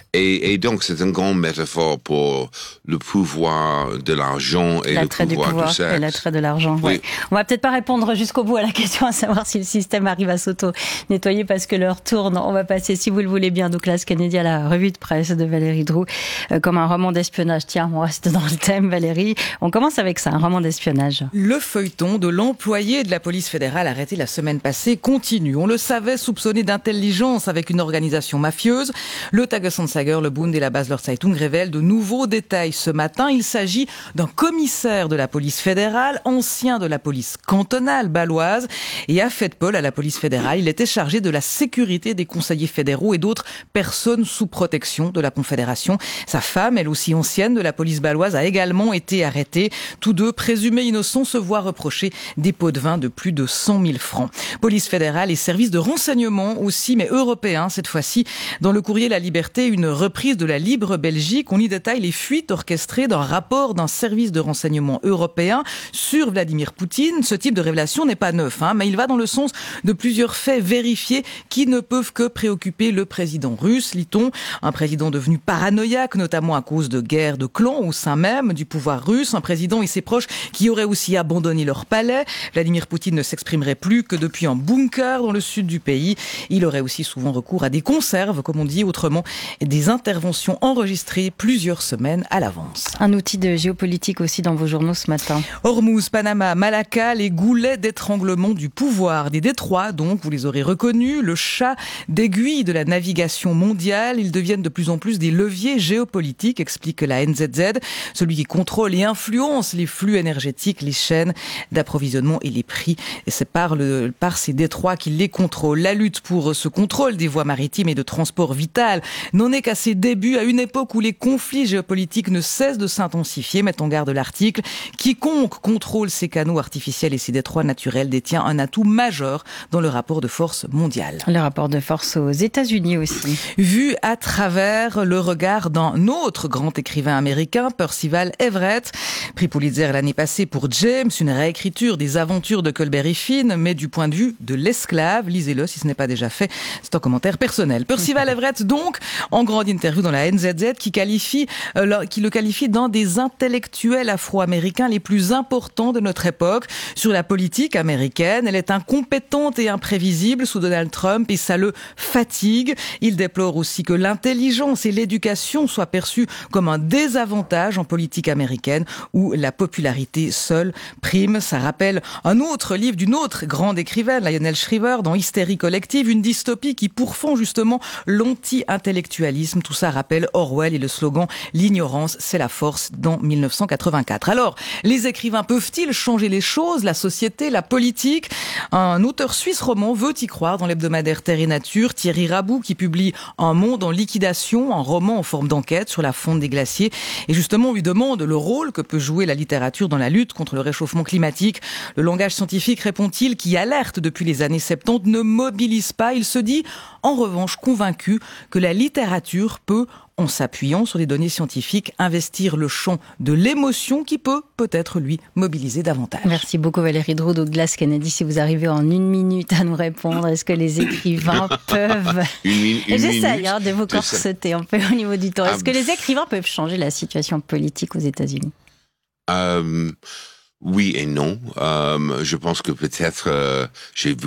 Et donc, c'est une grande métaphore pour le pouvoir de l'argent et le pouvoir du sexe. Et l'attrait de l'argent. Oui. Ouais. On va peut-être pas répondre jusqu'au bout à la question, à savoir si le système arrive à s'auto-nettoyer parce que l'heure tourne. On va passer, si vous le voulez bien, Douglas Kennedy, à la revue de presse de Valérie Droux, comme un roman d'espionnage. Tiens, on reste dans le thème, Valérie. On commence avec ça, un roman d'espionnage. Le feuilleton de l'employé de la police fédérale arrêté la semaine passée continue. On le savait, soupçonné d'intelligence avec une organisation mafieuse. Le Tagesanzeiger, le Bund et la Basler Zeitung révèlent de nouveaux détails ce matin. Il s'agit d'un commissaire de la police fédérale, ancien de la police cantonale bâloise, et à Fedpol, à la police fédérale, il était chargé de la sécurité des conseillers fédéraux et d'autres personnes sous protection de la Confédération. Sa femme, elle aussi ancienne de la police bâloise, a également été arrêtée. Tous deux, présumés innocents, se voient reprocher des pots de vin de plus de 100 000 francs. Police fédérale et services de renseignement aussi, mais européens cette fois-ci. Dans le courrier La Liberté, une reprise de la Libre Belgique, on y détaille les fuites orchestrées d'un rapport d'un service de renseignement européen sur Vladimir Poutine. Ce type de révélation n'est pas neuf, mais il va dans le sens de plusieurs faits vérifiés qui ne peuvent que préoccuper le président russe, lit-on. Un président devenu paranoïaque, notamment à cause de guerres de clans au sein même du pouvoir russe. Un président et ses proches qui auraient aussi abandonné leur palais. Vladimir Poutine ne s'exprimerait plus que depuis un bunker dans le sud du pays. Il aurait aussi souvent recours à des conserves, comme on dit, autrement des interventions enregistrées plusieurs semaines à l'avance. Un outil de géopolitique aussi dans vos journaux ce matin. Hormuz, Panama, Malacca, les goulets d'étranglement du pouvoir. Des détroits, donc, vous les aurez reconnus, le chat d'aiguille de la navigation mondiale. Ils deviennent de plus en plus des leviers géopolitiques, explique la NZZ. Celui qui contrôle et influence les flux énergétiques, les chaînes d'approvisionnement et les prix. Et c'est par ces détroits qu'il les contrôle. La lutte pour ce contrôle des voies maritimes et de transport vital n'en est qu'à ses débuts, à une époque où les conflits géopolitiques ne cessent de s'intensifier. Met en garde l'article. Quiconque contrôle ces canaux artificiels et ces détroits naturels détient un atout majeur dans le rapport de force mondial. Le rapport de force aux États-Unis aussi. Vu à travers le regard d'un autre grand écrivain américain, Percival Everett. Prix Pulitzer l'année passée pour James, une réécriture des aventures de Colbert et Finn, mais du point de vue de l'esclave. Lisez-le si ce n'est pas déjà fait. fait, c'est un commentaire personnel. Percival Everett, donc, en grande interview dans la NZZ, qui le qualifie d'un des intellectuels afro-américains les plus importants de notre époque. Sur la politique américaine, elle est incompétente et imprévisible sous Donald Trump et ça le fatigue. Il déplore aussi que l'intelligence et l'éducation soient perçues comme un désavantage en politique américaine où la popularité seule prime. Ça rappelle un autre livre d'une autre grande écrivaine, Lionel Shriver, dans Hystérie collective, une dystopie qui pourfend justement l'anti-intellectualisme. Tout ça rappelle Orwell et le slogan « L'ignorance, c'est la force » dans 1984. Alors, les écrivains peuvent-ils changer les choses, la société, la politique? Un auteur suisse roman veut y croire dans l'hebdomadaire Terre et Nature, Thierry Rabou, qui publie Un monde en liquidation, un roman en forme d'enquête sur la fonte des glaciers. Et justement, on lui demande le rôle que peut jouer la littérature dans la lutte contre le réchauffement climatique. Le langage scientifique, répond-il, qui alerte depuis les années 70, ne mobilise pas. Il se dit, en revanche, convaincu que la littérature peut, en s'appuyant sur les données scientifiques, investir le champ de l'émotion qui peut-être lui mobiliser davantage. Merci beaucoup Valérie Drouot. Douglas Kennedy, si vous arrivez en 1 minute à nous répondre, est-ce que les écrivains peuvent... J'essaye de vous corseter un peu au niveau du temps. Est-ce que les écrivains peuvent changer la situation politique aux États-Unis? Oui et non. Je pense que peut-être j'ai vu